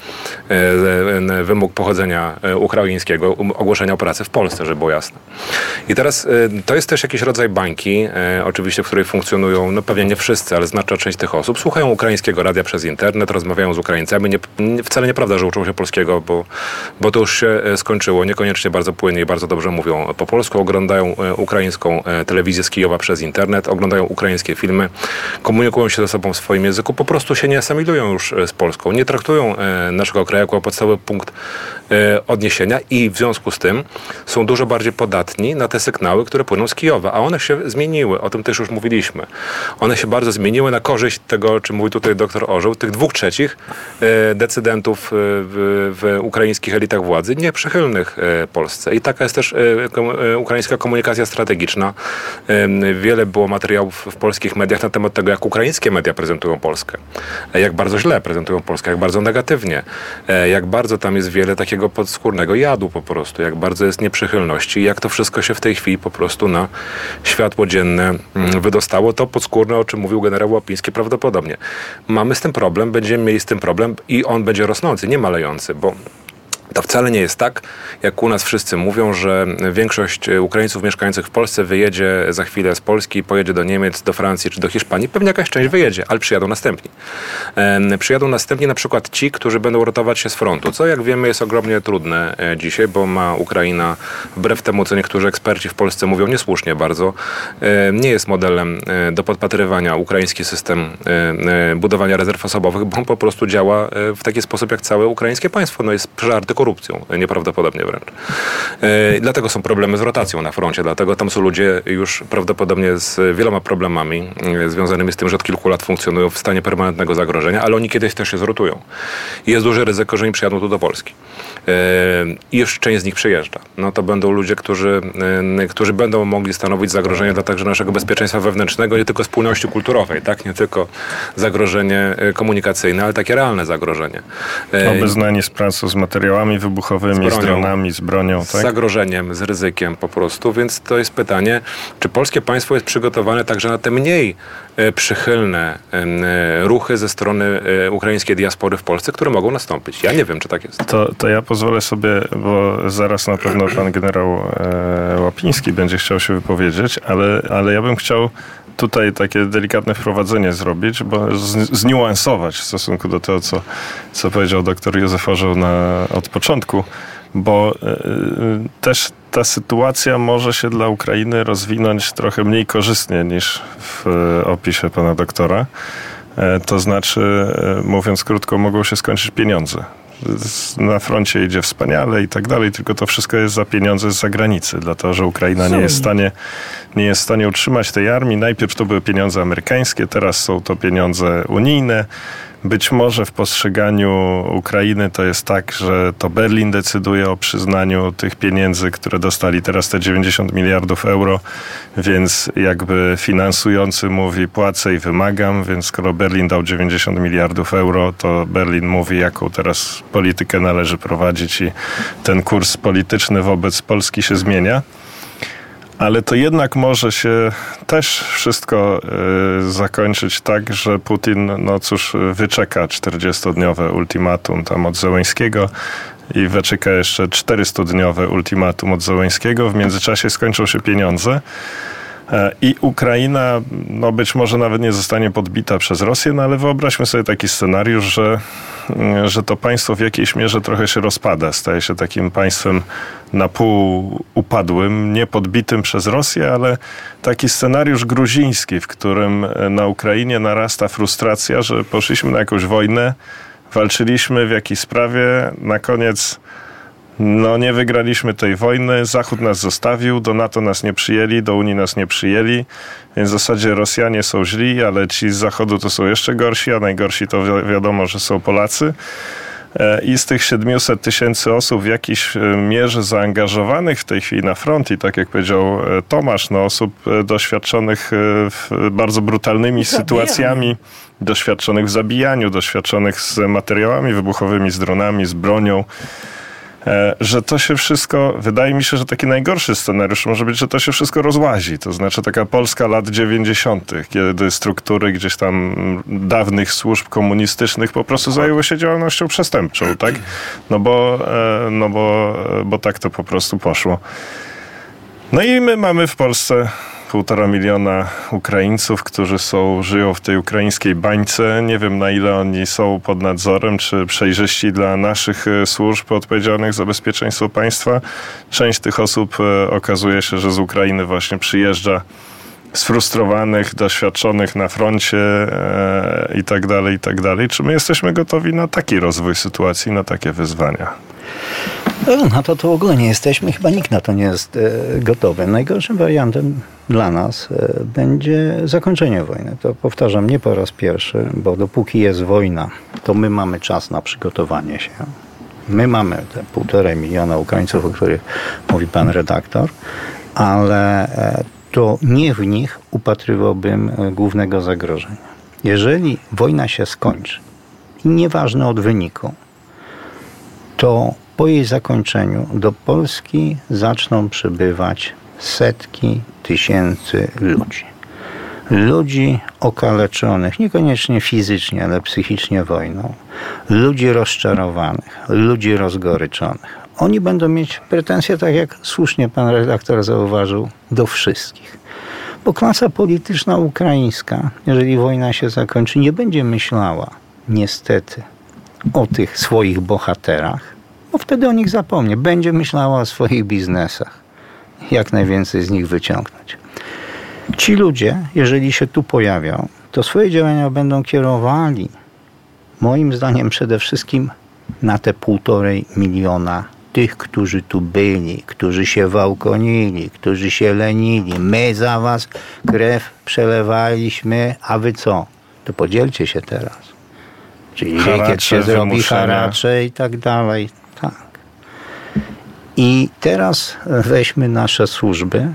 e, wymóg pochodzenia ukraińskiego, um, ogłoszenia o pracę w Polsce, żeby było jasne. I teraz e, to jest też jakiś rodzaj bańki, e, oczywiście, w której funkcjonują, no pewnie nie wszyscy, ale znaczna część tych osób, słuchają ukraińskiego radia przez internet, rozmawiają z Ukraińcami. Nie, nie, wcale nieprawda, że uczą się polskiego, bo, bo to już się skończyło. Niekoniecznie bardzo płynnie i bardzo dobrze mówią po polsku. Oglądają e, ukraińską e, telewizję z Kijowa przez internet, oglądają ukraińskie filmy, komunikują się ze sobą w swoim języku, po prostu się nie asymilują już z Polską, nie traktują e, naszego kraju jako podstawowy punkt e, odniesienia i w związku z tym są dużo bardziej podatni na te sygnały, które płyną z Kijowa, a one się zmieniły, o tym też już mówiliśmy. One się bardzo zmieniły na korzyść tego, o czym mówi tutaj doktor Orzeł, tych dwóch trzecich e, decydentów w, w ukraińskich elitach władzy, nieprzychylnych e, Polsce. I taka jest też e, kom, e, ukraińska komunikacja strategiczna. E, wiele było materiałów w polskich mediach na temat tego, jak ukraińskie media prezentują Polskę. Jak bardzo źle prezentują Polskę, jak bardzo negatywnie, jak bardzo tam jest wiele takiego podskórnego jadu po prostu, jak bardzo jest nieprzychylności, jak to wszystko się w tej chwili po prostu na światło dzienne wydostało. To podskórne, o czym mówił generał Łapiński, prawdopodobnie. Mamy z tym problem, będziemy mieli z tym problem i on będzie rosnący, nie malejący, bo to wcale nie jest tak, jak u nas wszyscy mówią, że większość Ukraińców mieszkających w Polsce wyjedzie za chwilę z Polski, pojedzie do Niemiec, do Francji czy do Hiszpanii. Pewnie jakaś część wyjedzie, ale przyjadą następni. E, przyjadą następni na przykład ci, którzy będą rotować się z frontu, co jak wiemy jest ogromnie trudne e, dzisiaj, bo ma Ukraina, wbrew temu co niektórzy eksperci w Polsce mówią niesłusznie bardzo, e, nie jest modelem e, do podpatrywania ukraiński system e, e, budowania rezerw osobowych, bo on po prostu działa e, w taki sposób jak całe ukraińskie państwo. No jest przeartykułowany korupcją, nieprawdopodobnie wręcz. E, dlatego są problemy z rotacją na froncie, dlatego tam są ludzie już prawdopodobnie z wieloma problemami e, związanymi z tym, że od kilku lat funkcjonują w stanie permanentnego zagrożenia, ale oni kiedyś też się zrotują. I jest duże ryzyko, że nie przyjadą tu do Polski. E, I już część z nich przyjeżdża. No to będą ludzie, którzy, e, którzy będą mogli stanowić zagrożenie dla także naszego bezpieczeństwa wewnętrznego, nie tylko spójności kulturowej, tak? Nie tylko zagrożenie komunikacyjne, ale takie realne zagrożenie. E, Obeznanie z pracą z materiałami wybuchowymi, z, bronią, z dronami, z bronią. Z tak? zagrożeniem, z ryzykiem po prostu. Więc to jest pytanie, czy polskie państwo jest przygotowane także na te mniej e, przychylne e, ruchy ze strony e, ukraińskiej diaspory w Polsce, które mogą nastąpić. Ja nie wiem, czy tak jest. To, to ja pozwolę sobie, bo zaraz na pewno pan generał e, Łapiński będzie chciał się wypowiedzieć, ale, ale ja bym chciał tutaj takie delikatne wprowadzenie zrobić, bo z, zniuansować w stosunku do tego, co, co powiedział doktor Józef Orzeł na, od początku, bo y, też ta sytuacja może się dla Ukrainy rozwinąć trochę mniej korzystnie niż w y, opisie pana doktora. Y, to znaczy, y, mówiąc krótko, mogą się skończyć pieniądze. Na froncie idzie wspaniale i tak dalej, tylko to wszystko jest za pieniądze z zagranicy, dlatego że Ukraina nie jest w stanie, nie jest w stanie utrzymać tej armii. Najpierw to były pieniądze amerykańskie, teraz są to pieniądze unijne. Być może w postrzeganiu Ukrainy to jest tak, że to Berlin decyduje o przyznaniu tych pieniędzy, które dostali teraz te dziewięćdziesiąt miliardów euro, więc jakby finansujący mówi płacę i wymagam, więc skoro Berlin dał dziewięćdziesiąt miliardów euro, to Berlin mówi, jaką teraz politykę należy prowadzić i ten kurs polityczny wobec Polski się zmienia. Ale to jednak może się też wszystko y, zakończyć tak, że Putin, no cóż, wyczeka czterdziestodniowe ultimatum tam od Zełenskiego i wyczeka jeszcze czterystodniowe ultimatum od Zełenskiego. W międzyczasie skończą się pieniądze i Ukraina, no być może nawet nie zostanie podbita przez Rosję, no ale wyobraźmy sobie taki scenariusz, że, że to państwo w jakiejś mierze trochę się rozpada, staje się takim państwem na pół upadłym, nie podbitym przez Rosję, ale taki scenariusz gruziński, w którym na Ukrainie narasta frustracja, że poszliśmy na jakąś wojnę, walczyliśmy w jakiejś sprawie, na koniec no nie wygraliśmy tej wojny, Zachód nas zostawił, do NATO nas nie przyjęli, do Unii nas nie przyjęli, więc w zasadzie Rosjanie są źli, ale ci z Zachodu to są jeszcze gorsi, a najgorsi to wi- wiadomo, że są Polacy. I z tych siedemset tysięcy osób w jakiejś mierze zaangażowanych w tej chwili na front i tak jak powiedział Tomasz, no osób doświadczonych w bardzo brutalnymi Zabijamy. sytuacjami, doświadczonych w zabijaniu, doświadczonych z materiałami wybuchowymi, z dronami, z bronią, że to się wszystko, wydaje mi się, że taki najgorszy scenariusz może być, że to się wszystko rozłazi. To znaczy taka Polska lat dziewięćdziesiątych, kiedy struktury gdzieś tam dawnych służb komunistycznych po prostu zajęły się działalnością przestępczą, tak? No bo, no bo, bo tak to po prostu poszło. No i my mamy w Polsce półtora miliona Ukraińców, którzy są, żyją w tej ukraińskiej bańce. Nie wiem, na ile oni są pod nadzorem, czy przejrzyści dla naszych służb odpowiedzialnych za bezpieczeństwo państwa. Część tych osób okazuje się, że z Ukrainy właśnie przyjeżdża sfrustrowanych, doświadczonych na froncie e, i tak dalej, i tak dalej. Czy my jesteśmy gotowi na taki rozwój sytuacji, na takie wyzwania? No, na to to w ogóle nie jesteśmy. Chyba nikt na to nie jest e, gotowy. Najgorszym wariantem dla nas e, będzie zakończenie wojny. To powtarzam nie po raz pierwszy, bo dopóki jest wojna, to my mamy czas na przygotowanie się. My mamy te półtorej miliona Ukraińców, o których mówi pan redaktor, ale e, to nie w nich upatrywałbym głównego zagrożenia. Jeżeli wojna się skończy, i nieważne od wyniku, to po jej zakończeniu do Polski zaczną przybywać setki tysięcy ludzi. Ludzi okaleczonych, niekoniecznie fizycznie, ale psychicznie wojną. Ludzi rozczarowanych, ludzi rozgoryczonych. Oni będą mieć pretensje, tak jak słusznie pan redaktor zauważył, do wszystkich. Bo klasa polityczna ukraińska, jeżeli wojna się zakończy, nie będzie myślała, niestety, o tych swoich bohaterach, bo wtedy o nich zapomnie. Będzie myślała o swoich biznesach. Jak najwięcej z nich wyciągnąć. Ci ludzie, jeżeli się tu pojawią, to swoje działania będą kierowali, moim zdaniem, przede wszystkim na te półtorej miliona tych, którzy tu byli, którzy się wałkonili, którzy się lenili. My za was krew przelewaliśmy, a wy co? To podzielcie się teraz. Czyli kiedy się zrobi haracze i tak dalej. Tak. I teraz weźmy nasze służby,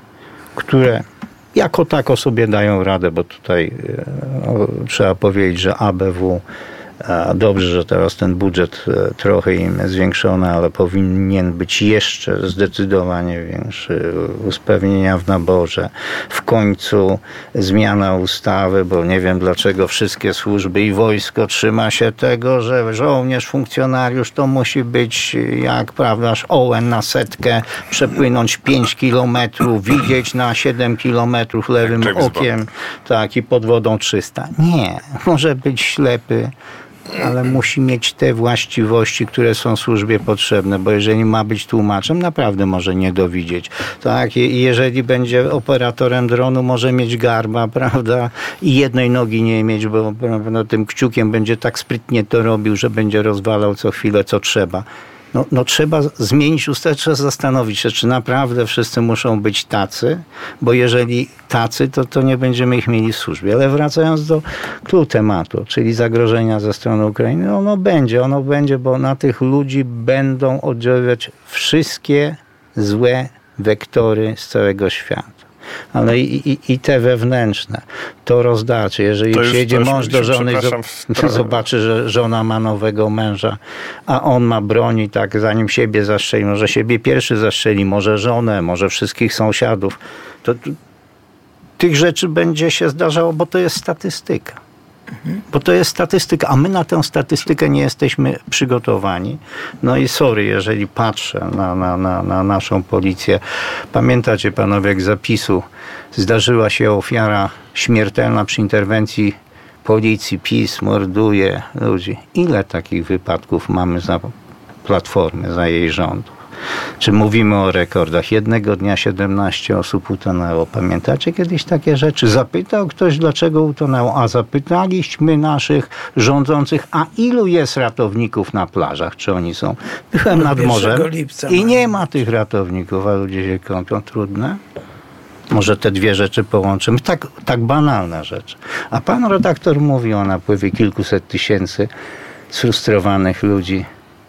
które jako tako sobie dają radę, bo tutaj no, trzeba powiedzieć, że A B W dobrze, że teraz ten budżet trochę im jest zwiększony, ale powinien być jeszcze zdecydowanie większy. Usprawnienia w naborze. W końcu zmiana ustawy, bo nie wiem dlaczego wszystkie służby i wojsko trzyma się tego, że żołnierz, funkcjonariusz to musi być jak, prawdaż, ołen na setkę, przepłynąć pięć kilometrów, widzieć na siedem kilometrów lewym okiem, tak, i pod wodą trzysta. Nie, może być ślepy, ale musi mieć te właściwości, które są służbie potrzebne, bo jeżeli ma być tłumaczem, naprawdę może nie dowidzieć. Tak? I jeżeli będzie operatorem dronu, może mieć garba, prawda? I jednej nogi nie mieć, bo no, tym kciukiem będzie tak sprytnie to robił, że będzie rozwalał co chwilę, co trzeba. No, no trzeba zmienić ustawę, trzeba zastanowić się, czy naprawdę wszyscy muszą być tacy, bo jeżeli tacy, to, to nie będziemy ich mieli w służbie. Ale wracając do clou tematu, czyli zagrożenia ze strony Ukrainy, ono będzie, ono będzie, bo na tych ludzi będą oddziaływać wszystkie złe wektory z całego świata. Ale i, i, i te wewnętrzne, to rozdaczy. Jeżeli przyjedzie mąż do żony i zobaczy, że żona ma nowego męża, a on ma broń i tak zanim siebie zastrzeli, może siebie pierwszy zastrzeli, może żonę, może wszystkich sąsiadów, to, to tych rzeczy będzie się zdarzało, bo to jest statystyka. Bo to jest statystyka, a my na tę statystykę nie jesteśmy przygotowani. No i sorry, jeżeli patrzę na, na, na, na naszą policję. Pamiętacie panowie, jak z zapisu zdarzyła się ofiara śmiertelna przy interwencji policji, PiS morduje ludzi. Ile takich wypadków mamy za Platformy, za jej rządów? Czy mówimy o rekordach? Jednego dnia siedemnaście osób utonęło. Pamiętacie kiedyś takie rzeczy? Zapytał ktoś, dlaczego utonęło, a zapytaliśmy naszych rządzących, a ilu jest ratowników na plażach? Czy oni są? Byłem nad morzem i nie ma tych ratowników, a ludzie się kąpią. Trudne? Może te dwie rzeczy połączymy. Tak, tak banalna rzecz. A pan redaktor mówi o napływie kilkuset tysięcy sfrustrowanych ludzi,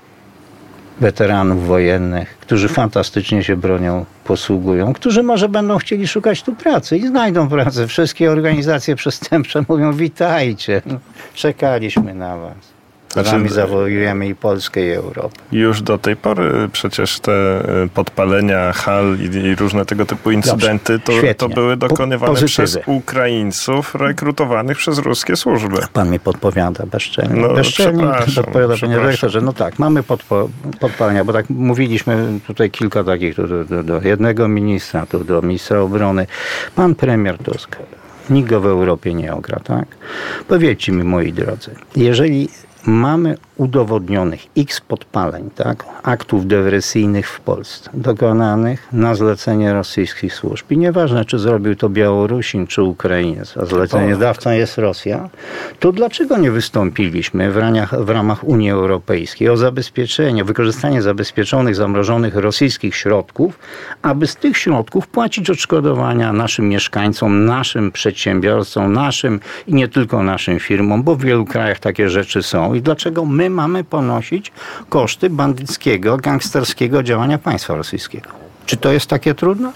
weteranów wojennych, którzy fantastycznie się bronią posługują, którzy może będą chcieli szukać tu pracy i znajdą pracę. Wszystkie organizacje przestępcze mówią: witajcie, czekaliśmy na was. Z wami zawojujemy i Polskę, i Europę. Już do tej pory przecież te podpalenia hal i, i różne tego typu incydenty to, to były dokonywane po, przez Ukraińców rekrutowanych przez ruskie służby. Pan mi podpowiada bezczelnie. No, bezczelnie podpowiada, panie dyrektorze. No tak, mamy podpo, podpalenia, bo tak mówiliśmy tutaj kilka takich, do, do, do jednego ministra, tu do ministra obrony. Pan premier Tusk, nikt go w Europie nie ogra, tak? Powiedzcie mi, moi drodzy, jeżeli mamy udowodnionych x podpaleń, tak, aktów dywersyjnych w Polsce, dokonanych na zlecenie rosyjskich służb. I nieważne, czy zrobił to Białorusin, czy Ukrainiec, a zleceniodawcą jest Rosja, to dlaczego nie wystąpiliśmy w ramach, w ramach Unii Europejskiej o zabezpieczenie, wykorzystanie zabezpieczonych, zamrożonych rosyjskich środków, aby z tych środków płacić odszkodowania naszym mieszkańcom, naszym przedsiębiorcom, naszym i nie tylko naszym firmom, bo w wielu krajach takie rzeczy są. I dlaczego my mamy ponosić koszty bandyckiego, gangsterskiego działania państwa rosyjskiego? Czy to jest takie trudne?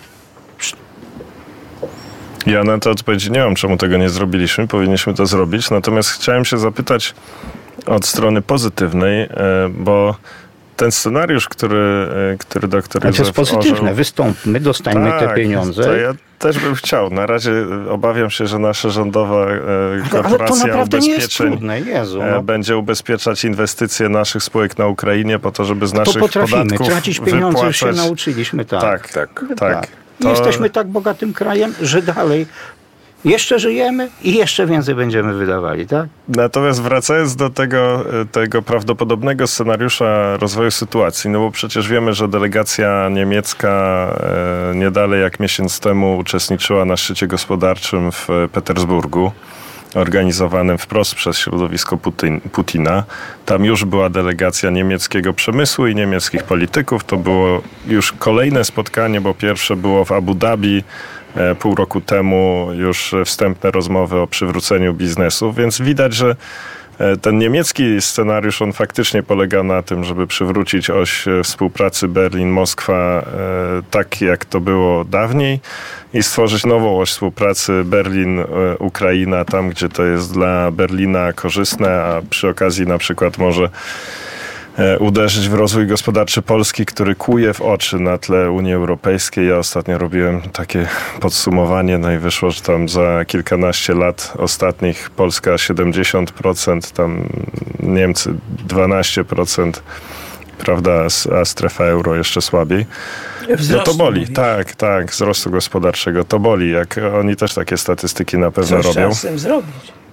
Ja na to odpowiedzi nie mam, czemu tego nie zrobiliśmy. Powinniśmy to zrobić. Natomiast chciałem się zapytać od strony pozytywnej, bo ten scenariusz, który, który doktor Józef To jest pozytywne. Orzeł... Wystąpmy, dostańmy tak, te pieniądze. To ja też bym chciał. Na razie obawiam się, że nasza rządowa korporacja ubezpieczeń Jezu, no. będzie ubezpieczać inwestycje naszych spółek na Ukrainie po to, żeby z naszych to potrafimy. podatków Tracić pieniądze, wypłacać... już się nauczyliśmy. Tak, tak, tak. tak. tak. To... Jesteśmy tak bogatym krajem, że dalej jeszcze żyjemy i jeszcze więcej będziemy wydawali, tak? Natomiast wracając do tego, tego prawdopodobnego scenariusza rozwoju sytuacji, no bo przecież wiemy, że delegacja niemiecka nie dalej jak miesiąc temu uczestniczyła na szczycie gospodarczym w Petersburgu. organizowanym wprost przez środowisko Putin, Putina. Tam już była delegacja niemieckiego przemysłu i niemieckich polityków. To było już kolejne spotkanie, bo pierwsze było w Abu Dhabi pół roku temu, już wstępne rozmowy o przywróceniu biznesu, więc widać, że ten niemiecki scenariusz, on faktycznie polega na tym, żeby przywrócić oś współpracy Berlin-Moskwa tak, jak to było dawniej i stworzyć nową oś współpracy Berlin-Ukraina, tam, gdzie to jest dla Berlina korzystne, a przy okazji na przykład może uderzyć w rozwój gospodarczy Polski, który kłuje w oczy na tle Unii Europejskiej. Ja ostatnio robiłem takie podsumowanie, no i wyszło, że tam za kilkanaście lat ostatnich Polska siedemdziesiąt procent, tam Niemcy dwanaście procent, prawda, a strefa euro jeszcze słabiej. No to boli, mówisz? tak, tak, wzrostu gospodarczego, to boli, jak oni też takie statystyki na pewno Coś robią. trzeba z tym zrobić.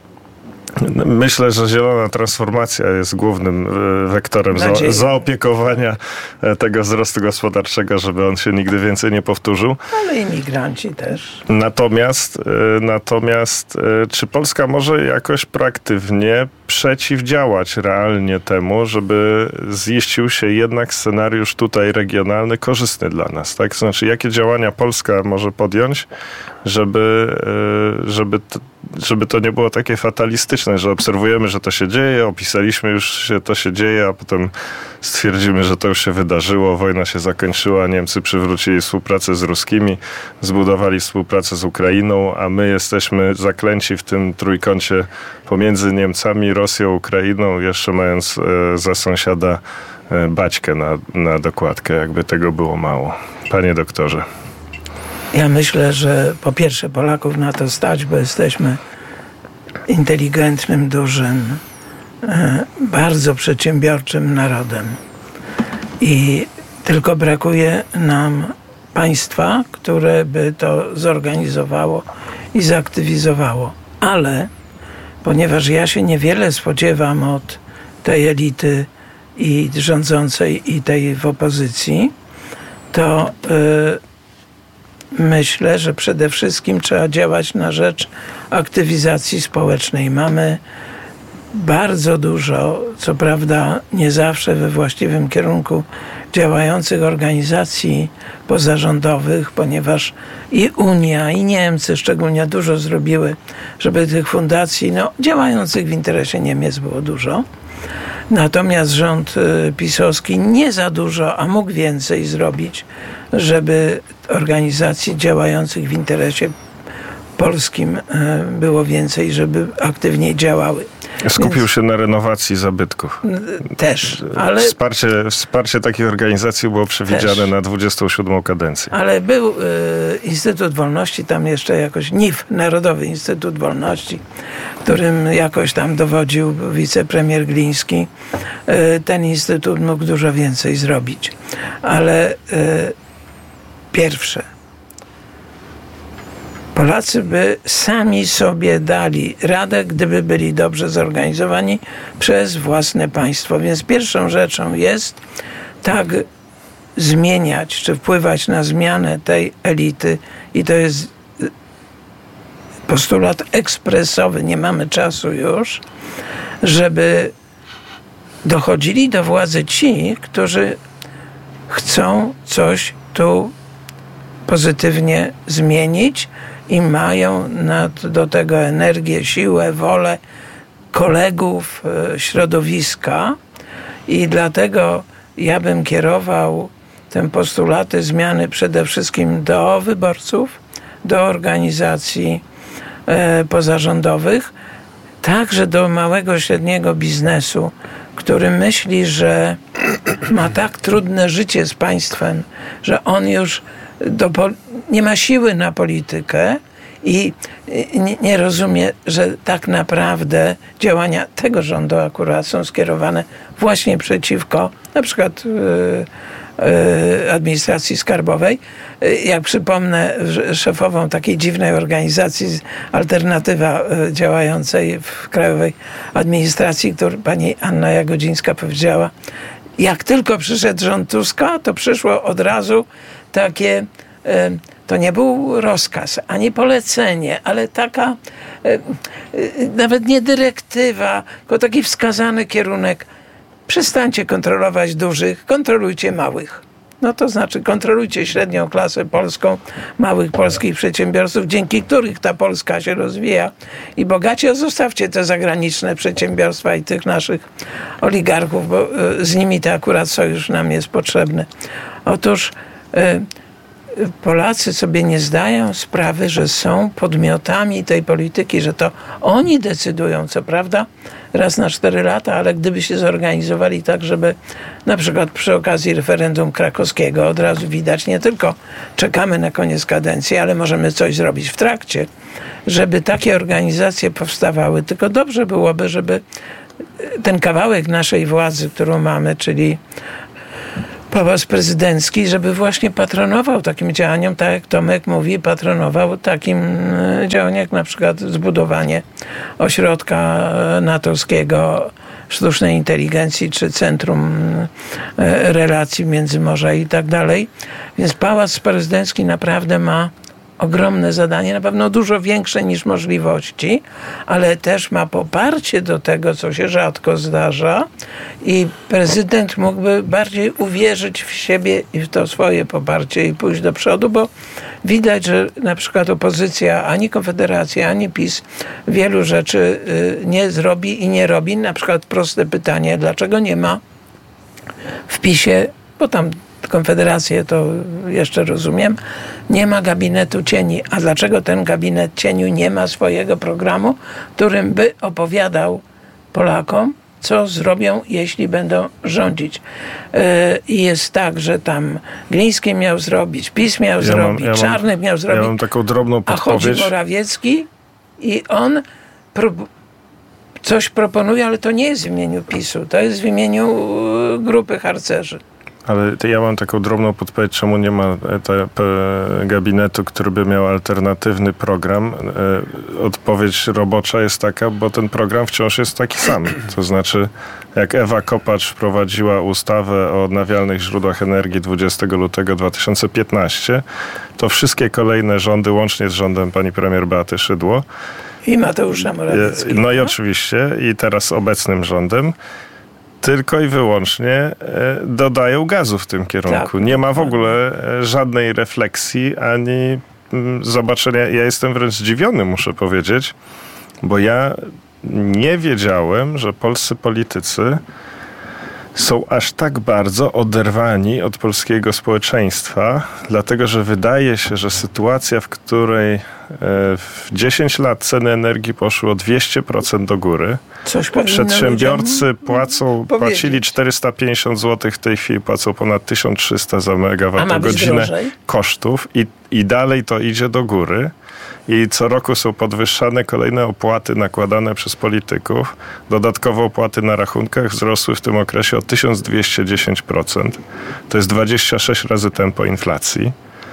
Myślę, że zielona transformacja jest głównym wektorem za, zaopiekowania tego wzrostu gospodarczego, żeby on się nigdy więcej nie powtórzył. Ale imigranci też. Natomiast, natomiast czy Polska może jakoś proaktywnie przeciwdziałać realnie temu, żeby ziścił się jednak scenariusz tutaj regionalny korzystny dla nas, tak? Znaczy, jakie działania Polska może podjąć, żeby, żeby, to, żeby to nie było takie fatalistyczne, że obserwujemy, że to się dzieje, opisaliśmy już, że to się dzieje, a potem stwierdzimy, że to już się wydarzyło, wojna się zakończyła, Niemcy przywrócili współpracę z ruskimi, zbudowali współpracę z Ukrainą, a my jesteśmy zaklęci w tym trójkącie pomiędzy Niemcami, Rosją, Ukrainą, jeszcze mając e, za sąsiada e, Baćkę na, na dokładkę, jakby tego było mało. Panie doktorze. Ja myślę, że po pierwsze Polaków na to stać, bo jesteśmy inteligentnym, dużym, e, bardzo przedsiębiorczym narodem. I tylko brakuje nam państwa, które by to zorganizowało i zaktywizowało. Ale ponieważ ja się niewiele spodziewam od tej elity i rządzącej, i tej w opozycji, to yy, myślę, że przede wszystkim trzeba działać na rzecz aktywizacji społecznej. Mamy bardzo dużo, co prawda nie zawsze we właściwym kierunku, działających organizacji pozarządowych, ponieważ i Unia, i Niemcy szczególnie dużo zrobiły, żeby tych fundacji no, działających w interesie Niemiec było dużo. Natomiast rząd pisowski nie za dużo, a mógł więcej zrobić, żeby organizacji działających w interesie polskim było więcej, żeby aktywniej działały. Skupił Więc, się na renowacji zabytków. Też, ale... Wsparcie, wsparcie takich organizacji było przewidziane też na dwudziestą siódmą kadencję. Ale był y, Instytut Wolności, tam jeszcze jakoś N I W, Narodowy Instytut Wolności, którym jakoś tam dowodził wicepremier Gliński. Y, ten instytut mógł dużo więcej zrobić. Ale y, pierwsze, Polacy by sami sobie dali radę, gdyby byli dobrze zorganizowani przez własne państwo. Więc pierwszą rzeczą jest tak zmieniać, czy wpływać na zmianę tej elity i to jest postulat ekspresowy, nie mamy czasu już, żeby dochodzili do władzy ci, którzy chcą coś tu pozytywnie zmienić i mają nad, do tego energię, siłę, wolę kolegów, środowiska i dlatego ja bym kierował te postulaty zmiany przede wszystkim do wyborców, do organizacji e, pozarządowych, także do małego, średniego biznesu, który myśli, że ma tak trudne życie z państwem, że on już do, nie ma siły na politykę i nie, nie rozumie, że tak naprawdę działania tego rządu akurat są skierowane właśnie przeciwko na przykład yy, yy, administracji skarbowej. Yy, jak przypomnę szefową takiej dziwnej organizacji Alternatywa yy, działającej w Krajowej Administracji, którą pani Anna Jagodzińska powiedziała, jak tylko przyszedł rząd Tuska, to przyszło od razu takie to nie był rozkaz, ani polecenie, ale taka e, e, nawet nie dyrektywa, tylko taki wskazany kierunek. Przestańcie kontrolować dużych, kontrolujcie małych. No to znaczy kontrolujcie średnią klasę polską, małych polskich przedsiębiorców, dzięki których ta Polska się rozwija i bogaci, a zostawcie te zagraniczne przedsiębiorstwa i tych naszych oligarchów, bo z nimi to akurat sojusz nam jest potrzebny. Otóż Polacy sobie nie zdają sprawy, że są podmiotami tej polityki, że to oni decydują, co prawda, raz na cztery lata, ale gdyby się zorganizowali tak, żeby na przykład przy okazji referendum krakowskiego od razu widać, nie tylko czekamy na koniec kadencji, ale możemy coś zrobić w trakcie, żeby takie organizacje powstawały. Tylko dobrze byłoby, żeby ten kawałek naszej władzy, którą mamy, czyli Pałac Prezydencki, żeby właśnie patronował takim działaniom, tak jak Tomek mówi, patronował takim działaniom, jak na przykład zbudowanie ośrodka natowskiego sztucznej inteligencji, czy Centrum Relacji Międzymorza i tak dalej. Więc Pałac Prezydencki naprawdę ma ogromne zadanie, na pewno dużo większe niż możliwości, ale też ma poparcie do tego, co się rzadko zdarza i prezydent mógłby bardziej uwierzyć w siebie i w to swoje poparcie i pójść do przodu, bo widać, że na przykład opozycja, ani Konfederacja, ani PiS wielu rzeczy nie zrobi i nie robi. Na przykład proste pytanie, dlaczego nie ma w PiSie, bo tam Konfederację to jeszcze rozumiem, nie ma gabinetu cieni. A dlaczego ten gabinet cieniu nie ma swojego programu, którym by opowiadał Polakom, co zrobią, jeśli będą rządzić? I yy, jest tak, że tam Gliński miał zrobić, PiS miał ja zrobić, mam, ja Czarny miał zrobić, ja mam taką drobną podpowiedź. A chodzi Morawiecki i on prób- coś proponuje, ale to nie jest w imieniu PiSu, to jest w imieniu grupy harcerzy. Ale ja mam taką drobną podpowiedź, czemu nie ma te, te gabinetu, który by miał alternatywny program. Odpowiedź robocza jest taka, bo ten program wciąż jest taki sam. To znaczy, jak Ewa Kopacz wprowadziła ustawę o odnawialnych źródłach energii dwudziestego lutego dwa tysiące piętnastego, to wszystkie kolejne rządy, łącznie z rządem pani premier Beaty Szydło, i Mateusza Morawieckiego. No i oczywiście, i teraz obecnym rządem, tylko i wyłącznie dodają gazu w tym kierunku. Tak. Nie ma w ogóle żadnej refleksji ani zobaczenia. Ja jestem wręcz zdziwiony, muszę powiedzieć, bo ja nie wiedziałem, że polscy politycy są aż tak bardzo oderwani od polskiego społeczeństwa, dlatego że wydaje się, że sytuacja, w której w dziesięć lat ceny energii poszły o dwieście procent do góry, Coś przedsiębiorcy płacą, płacili czterysta pięćdziesiąt złotych, w tej chwili płacą ponad tysiąc trzysta za megawattogodzinę kosztów i, i dalej to idzie do góry. I co roku są podwyższane kolejne opłaty nakładane przez polityków. Dodatkowo opłaty na rachunkach wzrosły w tym okresie o tysiąc dwieście dziesięć procent. To jest dwadzieścia sześć razy tempo inflacji.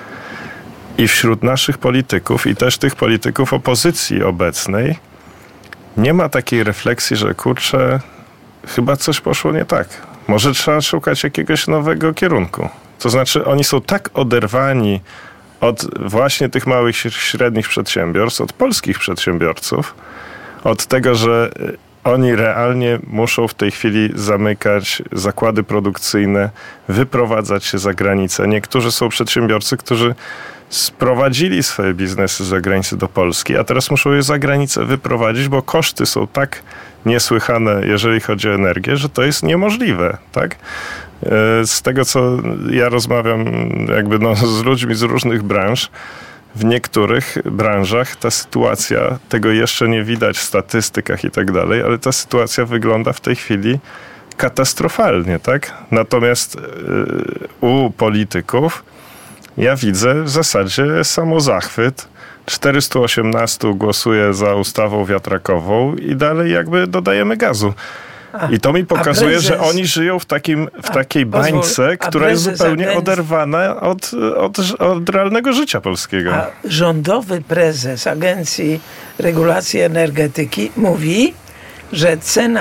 I wśród naszych polityków i też tych polityków opozycji obecnej nie ma takiej refleksji, że kurczę, chyba coś poszło nie tak. Może trzeba szukać jakiegoś nowego kierunku. To znaczy oni są tak oderwani od właśnie tych małych i średnich przedsiębiorstw, od polskich przedsiębiorców, od tego, że oni realnie muszą w tej chwili zamykać zakłady produkcyjne, wyprowadzać się za granicę. Niektórzy są przedsiębiorcy, którzy sprowadzili swoje biznesy z zagranicy do Polski, a teraz muszą je za granicę wyprowadzić, bo koszty są tak niesłychane, jeżeli chodzi o energię, że to jest niemożliwe, tak? Z tego, co ja rozmawiam jakby no, z ludźmi z różnych branż, w niektórych branżach ta sytuacja, tego jeszcze nie widać w statystykach i tak dalej, ale ta sytuacja wygląda w tej chwili katastrofalnie, tak? Natomiast yy, u polityków ja widzę w zasadzie samozachwyt. czterysta osiemnaście głosuje za ustawą wiatrakową i dalej jakby dodajemy gazu. A, I to mi pokazuje, prezes, że oni żyją w, takim, w takiej a, bańce, pozwól, która jest zupełnie agencji, oderwana od, od, od realnego życia polskiego. A rządowy prezes Agencji Regulacji Energetyki mówi, że cena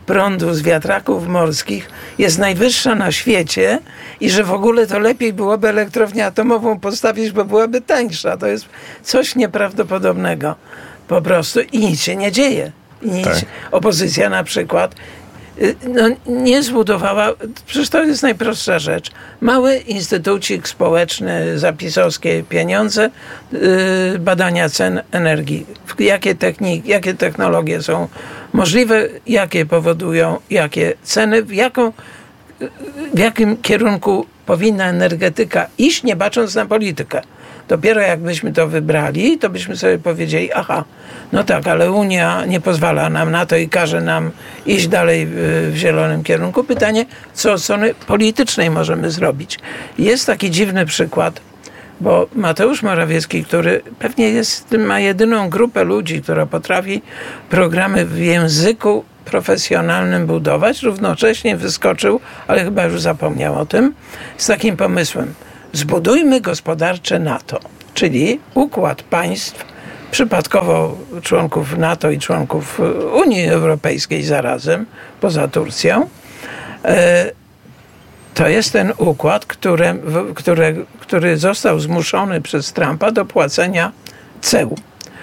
prądu z wiatraków morskich jest najwyższa na świecie i że w ogóle to lepiej byłoby elektrownię atomową postawić, bo byłaby tańsza. To jest coś nieprawdopodobnego po prostu i nic się nie dzieje. I nic. Tak. Opozycja na przykład no, nie zbudowała, przecież to jest najprostsza rzecz. Mały instytucik społeczny za pisowskie pieniądze, yy, badania cen energii. Jakie techniki, jakie technologie są możliwe, jakie powodują, jakie ceny, w, jaką, w jakim kierunku powinna energetyka iść, nie bacząc na politykę. Dopiero jakbyśmy to wybrali, to byśmy sobie powiedzieli, aha, no tak, ale Unia nie pozwala nam na to i każe nam iść dalej w, w zielonym kierunku. Pytanie, co od strony politycznej możemy zrobić. Jest taki dziwny przykład, bo Mateusz Morawiecki, który pewnie jest, ma jedyną grupę ludzi, która potrafi programy w języku profesjonalnym budować, równocześnie wyskoczył, ale chyba już zapomniał o tym, z takim pomysłem. Zbudujmy gospodarcze NATO, czyli układ państw, przypadkowo członków NATO i członków Unii Europejskiej zarazem, poza Turcją. To jest ten układ, który, który, który został zmuszony przez Trumpa do płacenia ceł.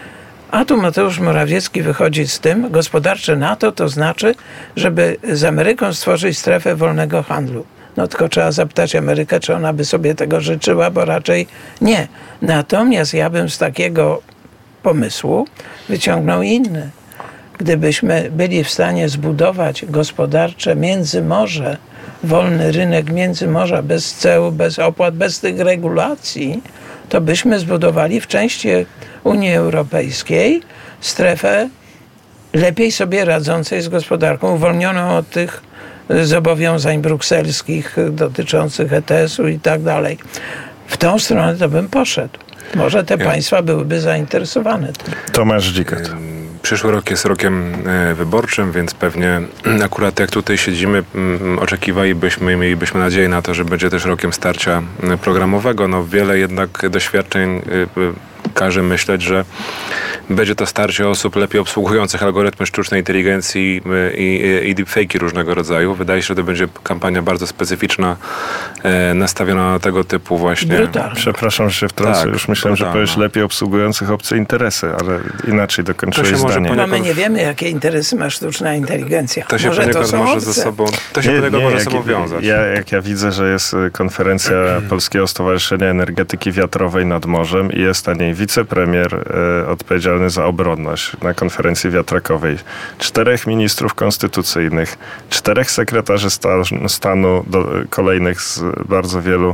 A tu Mateusz Morawiecki wychodzi z tym, gospodarcze NATO to znaczy, żeby z Ameryką stworzyć strefę wolnego handlu. No tylko trzeba zapytać Amerykę, czy ona by sobie tego życzyła, bo raczej nie. Natomiast ja bym z takiego pomysłu wyciągnął inny. Gdybyśmy byli w stanie zbudować gospodarcze międzymorze, wolny rynek międzymorza, bez ceł, bez opłat, bez tych regulacji, to byśmy zbudowali w części Unii Europejskiej strefę lepiej sobie radzącej z gospodarką, uwolnioną od tych zobowiązań brukselskich dotyczących E T S u i tak dalej. W tą stronę to bym poszedł. Może te ja. państwa byłyby zainteresowane tym. Tomasz Dzikot. Przyszły rok jest rokiem wyborczym, więc pewnie akurat jak tutaj siedzimy, oczekiwalibyśmy i mielibyśmy nadzieję na to, że będzie też rokiem starcia programowego. No wiele jednak doświadczeń każe myśleć, że będzie to starcie osób lepiej obsługujących algorytmy sztucznej inteligencji i, i, i deepfake'i różnego rodzaju. Wydaje się, że to będzie kampania bardzo specyficzna, e, nastawiona na tego typu właśnie... Brutalne. Przepraszam, że się wtrącę. Tak, już myślałem, brutalna. że powiesz lepiej obsługujących obce interesy, ale inaczej dokończyłeś zdanie. Poniekąd... No my nie wiemy, jakie interesy ma sztuczna inteligencja. To się może to może obce. ze sobą, to się nie, nie, może jak, ze sobą wiązać. Ja, jak ja widzę, że jest konferencja Polskiego Stowarzyszenia Energetyki Wiatrowej nad Morzem i jest na niej wicepremier e, odpowiedzialny za obronność na konferencji wiatrakowej, czterech ministrów konstytucyjnych, czterech sekretarzy sta, stanu do, kolejnych z bardzo wielu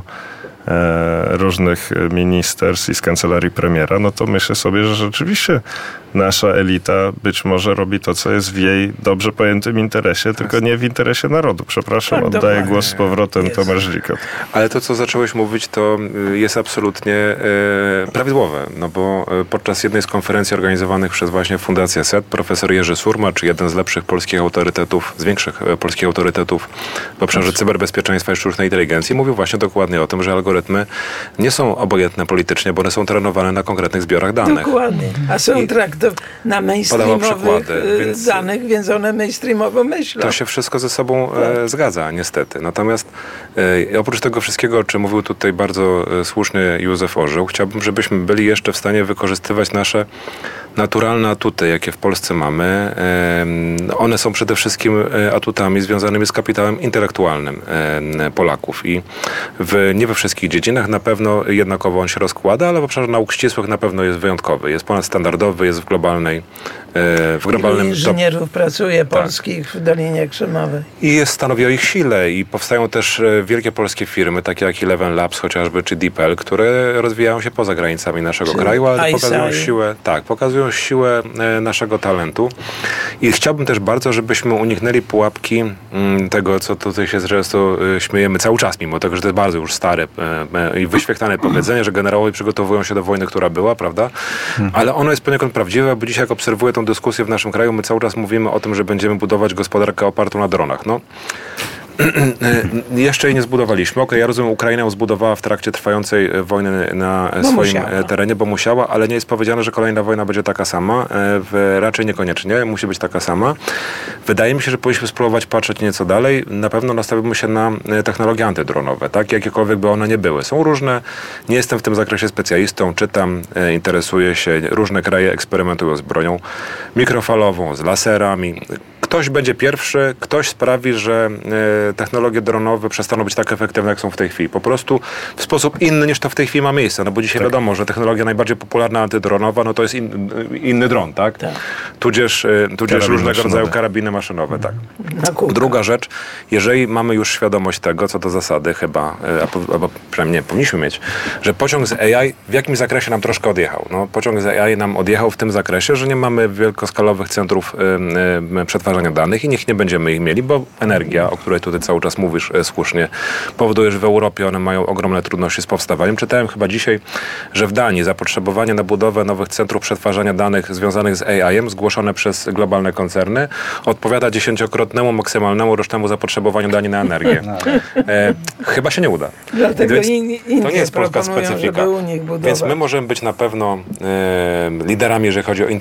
e, różnych ministerstw i z kancelarii premiera, no to myślę sobie, że rzeczywiście nasza elita być może robi to, co jest w jej dobrze pojętym interesie, tylko nie w interesie narodu. Przepraszam, tak, oddaję dokładnie. głos z powrotem jest. Tomasz Dzikot. Ale to, co zacząłeś mówić, to jest absolutnie e, prawidłowe, no bo podczas jednej z konferencji organizowanych przez właśnie Fundację S E T profesor Jerzy Surmacz, jeden z lepszych polskich autorytetów, z większych polskich autorytetów w obszarze cyberbezpieczeństwa i sztucznej inteligencji, mówił właśnie dokładnie o tym, że algorytmy nie są obojętne politycznie, bo one są trenowane na konkretnych zbiorach danych. Dokładnie. A są I... traktowane na mainstreamowych więc danych, więc one mainstreamowo myślą. To się wszystko ze sobą tak. e, zgadza, niestety. Natomiast e, oprócz tego wszystkiego, o czym mówił tutaj bardzo e, słusznie Józef Orzeł, chciałbym, żebyśmy byli jeszcze w stanie wykorzystywać nasze naturalne atuty, jakie w Polsce mamy. E, one są przede wszystkim atutami związanymi z kapitałem intelektualnym e, Polaków. I w, nie we wszystkich dziedzinach na pewno jednakowo on się rozkłada, ale w obszarze nauk ścisłych na pewno jest wyjątkowy. Jest ponadstandardowy, jest w globalnej w globalnym... Ilu inżynierów top... pracuje polskich tak. w Dolinie Krzemowej. I jest, stanowi o ich sile i powstają też wielkie polskie firmy, takie jak Eleven Labs chociażby, czy DeepL, które rozwijają się poza granicami naszego czy kraju, ale pokazują siłę, tak, pokazują siłę naszego talentu. I chciałbym też bardzo, żebyśmy uniknęli pułapki tego, co tutaj się często śmiejemy cały czas, mimo tego, że to jest bardzo już stare i wyświetlane powiedzenie, że generałowie przygotowują się do wojny, która była, prawda? Ale ono jest poniekąd prawdziwe, bo dzisiaj jak obserwuję tą dyskusję w naszym kraju, my cały czas mówimy o tym, że będziemy budować gospodarkę opartą na dronach. No, Jeszcze jej nie zbudowaliśmy. Okej, ja rozumiem, Ukraina ją zbudowała w trakcie trwającej wojny na Bo swoim musiała. terenie, bo musiała, ale nie jest powiedziane, że kolejna wojna będzie taka sama. W, raczej niekoniecznie, musi być taka sama. Wydaje mi się, że powinniśmy spróbować patrzeć nieco dalej. Na pewno nastawimy się na technologie antydronowe, tak? Jakiekolwiek by one nie były. Są różne, nie jestem w tym zakresie specjalistą, czytam, interesuję się, różne kraje eksperymentują z bronią mikrofalową, z laserami. Ktoś będzie pierwszy, ktoś sprawi, że e, technologie dronowe przestaną być tak efektywne, jak są w tej chwili. Po prostu w sposób inny, niż to w tej chwili ma miejsce. No bo dzisiaj tak. Wiadomo, że technologia najbardziej popularna antydronowa, no to jest in, inny dron, tak? tak. Tudzież, e, tudzież różnego maszynowe. rodzaju karabiny maszynowe, tak. Druga rzecz, jeżeli mamy już świadomość tego, co do zasady chyba, e, albo przynajmniej nie, powinniśmy mieć, że pociąg z A I w jakimś zakresie nam troszkę odjechał. No, pociąg z A I nam odjechał w tym zakresie, że nie mamy wielkoskalowych centrów e, e, przetwarzania danych i niech nie będziemy ich mieli, bo energia, o której tutaj cały czas mówisz e, słusznie, powoduje, że w Europie one mają ogromne trudności z powstawaniem. Czytałem chyba dzisiaj, że w Danii zapotrzebowanie na budowę nowych centrów przetwarzania danych związanych z A I-em zgłoszone przez globalne koncerny odpowiada dziesięciokrotnemu maksymalnemu rocznemu zapotrzebowaniu Danii na energię. E, chyba się nie uda. Dlatego Więc in, to nie jest polska specyfika. Więc my możemy być na pewno e, liderami, jeżeli chodzi o